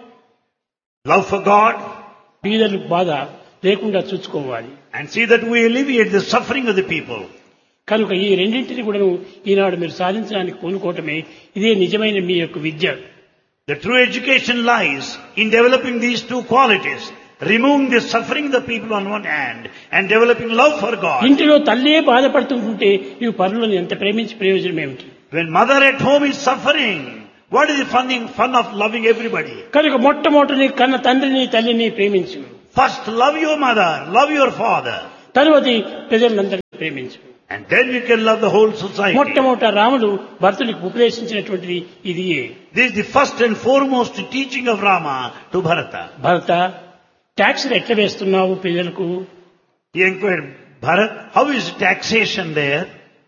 Love for God, బీదల బాధ లేకుండా చూసుకోవాలి. and see that we alleviate the suffering of the people. కనుక ఈ రెండింటిని కూడా ఈనాడు మీరు సాధించడానికి పూనుకోవటమే ఇదే నిజమైన మీ యొక్క విద్య. The true education lies in developing these two qualities, removing the suffering of the people on one hand and developing love for God. ఇంటిలో తల్లే బాధపడుతుంటే ఇవి పరులను ఎంత ప్రేమించి ప్రయోజనం ఏమిటి? When mother at home is suffering, what is the fun of loving everybody? కనుక మొట్టమొదటి కన్న తండ్రిని తల్లిని ప్రేమించు. First love your mother, love your father. తరువాత ప్రజలందరినీ ప్రేమించు. And then you can love the whole society. మొట్టమొదట రాముడు భరతుడికి ఉపదేశించినటువంటిది ఇదియే. This is the first and foremost teaching of Rama to Bharata. భరత, ట్యాక్స్లు ఎట్లా వేస్తున్నావు ప్రజలకు? He inquired, Bharat, how is taxation there?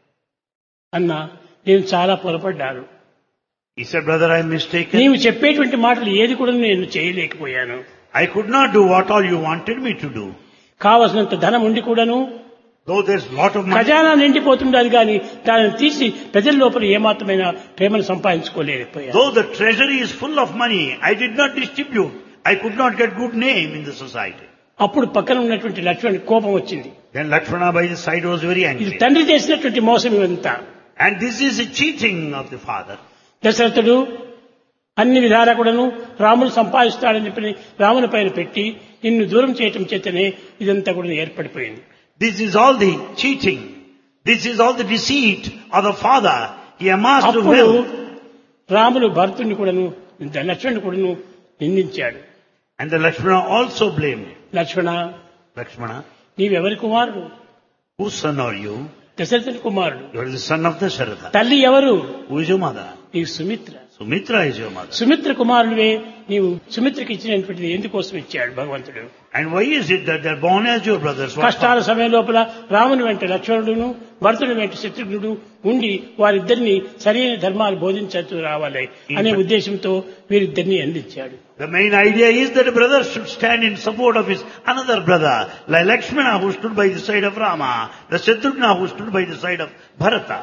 అన్నా, నేను చాలా పొరపడ్డాను. He said, brother, I am mistaken. నీవు చెప్పేటువంటి మాటలు ఏది కూడా నేను చేయలేకపోయాను. I could not do what all you wanted me to do. కావలసినంత ధనం ఉండి కూడాను Though there's lot of money, ఖజానా నిండిపోతుండదు కానీ దానిని తీసి ప్రజల లోపల ఏమాత్రమైన ప్రేమను సంపాదించుకోలేకపోయాను. though the treasury is full of money, I did not distribute. I could not get good name in the society. అప్పుడు పక్కన ఉన్నటువంటి లక్ష్మణ్ కోపం వచ్చింది. Then Lakshmana by his side was very ఇది angry. తండ్రి చేసినటువంటి మోసం ఇదంతా. And this is a cheating of the father. దశరథుడు అన్ని విధాలా కూడాను రాముడు సంపాదిస్తాడని చెప్పి రాముని పైన పెట్టి నిన్ను దూరం చేయటం చేతనే ఇదంతా కూడా ఏర్పడిపోయింది. This is all the cheating. This is all the deceit of the father. He amassed అప్పుడు wealth. రాముడు భరతుడిని కూడాను లక్ష్మణుని కూడాను నిందించాడు. And the Lakshmana also blamed him. Lakshmana, Lakshmana, నీవెవరి కుమారుడు? whose son are you? దశరథుని కుమారుడు. You are the son of Dasharatha. తల్లి ఎవరు? Who is your mother? నీవు Sumitra. Sumitra is your mother. Sumitra కుమారుడివే. నీవు సుమిత్రకి ఇచ్చినటువంటిది ఎందుకోసం ఇచ్చాడు భగవంతుడు? And why is it that they are born as your brothers? What కష్టాల సమయం లోపల రాముని వెంట లక్ష్మణుడును భరతుని వెంట శత్రుఘ్నుడు ఉండి వారిద్దరిని సరైన ధర్మాలు బోధించచ్చు రావాలి అనే ఉద్దేశంతో వీరిద్దరిని అందించాడు. The main idea is that a brother should stand in support of his another brother, like Lakshmana who stood by the side of Rama, the Shatrughna who stood by the side of Bharata.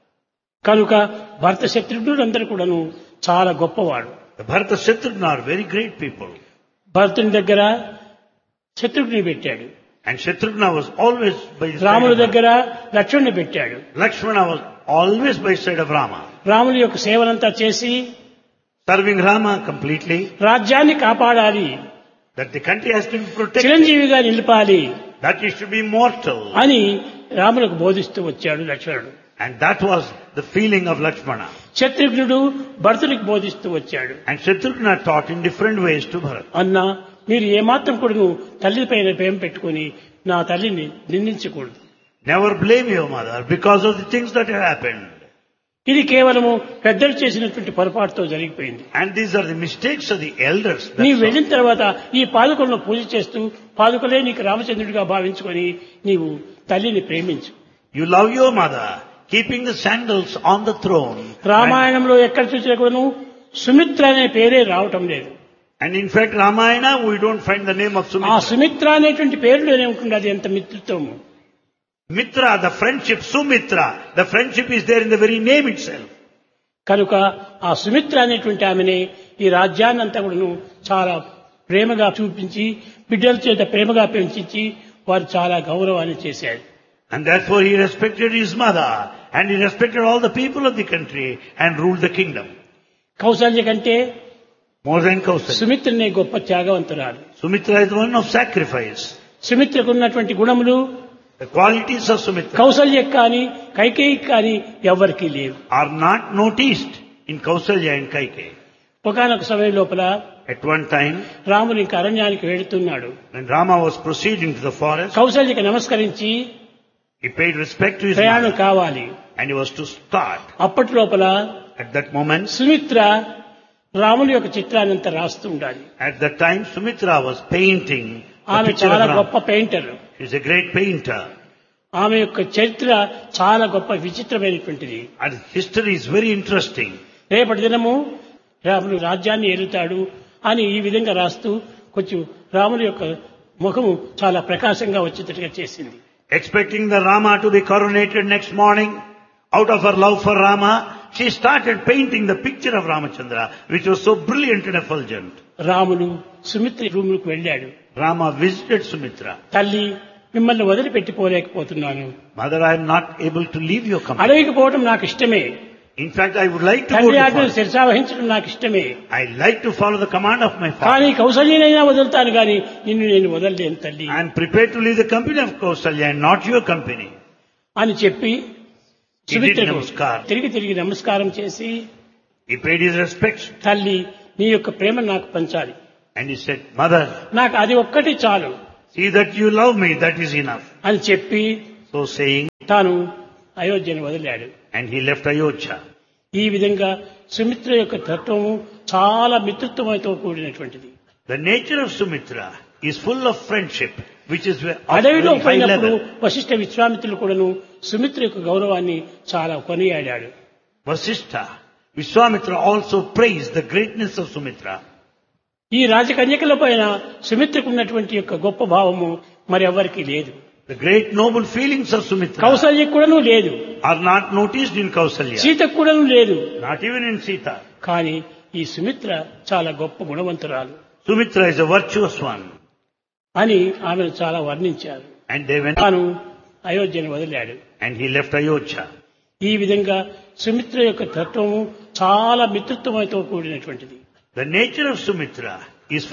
కనుక భరత శత్రుఘ్నుడు అందరూ కూడాను చాలా గొప్పవాడు. The Bharata Shatrughna are very great people. భరతుని దగ్గర శత్రుఘ్ని పెట్టాడు. And Shatrughna was always by the side రాముడి of Rama. దగ్గర లక్ష్మణుని పెట్టాడు. Lakshmana was always by the side of Rama. రాముని యొక్క సేవనంతా చేసి Serving Rama completely, రాజ్యాన్ని కాపాడాలి, that the country has to be protected, చిరంజీవిగా నిలపాలి that it should be immortal. అని రాములకు బోధిస్తూ వచ్చాడు లక్ష్మణుడు. And that was the feeling of Lakshmana. శత్రుఘ్నుడు భరతునికి బోధిస్తూ వచ్చాడు. And Shatrughna taught in different ways to Bharata. అన్నా, మీరు ఏమాత్రం కూడా తల్లి పైన ప్రేమ పెట్టుకుని నా తల్లిని నిందించకూడదు. Never blame your mother because of the things that have happened. ఇది కేవలము పెద్దలు చేసినటువంటి పొరపాటుతో జరిగిపోయింది. And these are the mistakes of the elders. That's నీవు all. వెళ్ళిన తర్వాత ఈ పాదుకలను పూజ చేస్తూ పాదుకలే నీకు రామచంద్రుడిగా భావించుకొని నీవు తల్లిని ప్రేమించు. You love your mother, keeping the sandals on the throne. రామాయణంలో ఎక్కడ చూసినా కూడాను సుమిత్ర అనే పేరే రావటం లేదు. And in fact, Ramayana, we don't find the name of ఆ Sumitra. సుమిత్ర అనేటువంటి పేరులోనే ఉంటుంది అది ఎంత మిత్రత్వము. Mitra, the friendship, Sumitra, the friendship is there in the very name itself. కనుక ఆ సుమిత్ర అనేటువంటి ఆమెనే ఈ రాజ్యాన్ని అంతా కూడాను చాలా ప్రేమగా చూపించి బిడ్డల చేత ప్రేమగా పెంచి వారు చాలా గౌరవాన్ని చేశారు. And therefore he respected his mother and he respected all the people of the country and ruled the kingdom. Kaushalya కంటే More than Kausalya. సుమిత్రనే గొప్ప త్యాగవంతురాలు. Sumitra is one of sacrifice. సుమిత్రకు ఉన్నటువంటి గుణములు The qualities of Sumitra కౌసల్యకు కానీ కైకేయికి కానీ ఎవ్వరికీ లేవు. are not noticed in Kausalya and Kaikeyi. ఒకనొక సమయం లోపల At one time, రాముని ఇంక అరణ్యానికి వెళుతున్నాడు. when Rama was proceeding to the forest, కౌసల్యకి నమస్కరించి he paid respect to his ప్రయాణం mother కావాలి. and he was to start. అప్పటి లోపల At that moment, సుమిత్ర రాముని యొక్క చిత్రాన్ని అంతా రాస్తూ ఉండాలి. at that time, Sumitra was painting the ఆమె picture of చాలా Rama. గొప్ప painter. She's a great painter. ఆమె యొక్క చరిత్ర చాలా గొప్ప విచిత్రమైనటువంటిది. And history is very interesting. రేపటి దినము రాముడు రాజ్యాన్ని ఏలుతాడు అని ఈ విధంగా రాస్తూ కొంచెం రాముని యొక్క ముఖము చాలా ప్రకాశంగా వచ్చేటట్టుగా చేసింది. Expecting the Rama to be coronated next morning, out of her love for Rama, she started painting the picture of Ramachandra, which was so brilliant and effulgent. రాముడు సుమిత్ర రూములకు వెళ్ళాడు. Rama visited Sumitra. తల్లి మిమ్మల్ని వదిలిపెట్టిపోలేకపోతున్నాను. Mother, I am not able to leave your company. అడవికి పోవటం నాకు ఇష్టమే. In fact, I would like to go తండ్రి to ఆజ్ఞను forest. శిరసావహించడం నాకు ఇష్టమే. I like to follow the command of my కానీ father. కౌసల్యనైనా వదులుతాను కానీ నిన్ను నేను వదలలేను తల్లి I am prepared to leave the company of Kausalya and not your company. అని చెప్పి He did సుమిత్రకు namaskar. తిరిగి నమస్కారం చేసి, He paid his respects తల్లి నీ యొక్క ప్రేమ నాకు పంచాలి, and he said, Mother, నాకు అది ఒక్కటి చాలు see that you love me, that is enough. అని చెప్పి So saying, తాను అయోధ్యను వదిలాడు. and he left Ayodhya. ఈ విధంగా సుమిత్ర యొక్క తత్వము చాలా మిత్రత్వంతో కూడినటువంటిది. The nature of Sumitra is full of friendship, which is of అడవిలో very high పోయినప్పుడు level. వశిష్ఠ విశ్వామిత్రులు కూడాను సుమిత్ర యొక్క గౌరవాన్ని చాలా కొనియాడాడు. Vasishtha, Vishwamitra also praised the greatness of Sumitra. ఈ రాజకన్యకల పైన సుమిత్రకు ఉన్నటువంటి యొక్క గొప్ప భావము మరి ఎవరికి లేదు. The great noble feelings of Sumitra కౌసల్యకు కూడాను లేదు, are not noticed in Kausalya, సీతకు కూడాను లేదు. not even in Sita. కానీ ఈ సుమిత్ర చాలా గొప్ప గుణవంతురాలు Sumitra is a virtuous one. అని ఆమెను చాలా వర్ణించారు. And they went, తాను అయోధ్యను వదిలాడు. and he left Ayodhya. ఈ విధంగా సుమిత్ర యొక్క తత్వము చాలా మిత్రత్వంతో కూడినటువంటిది. The nature of Sumitra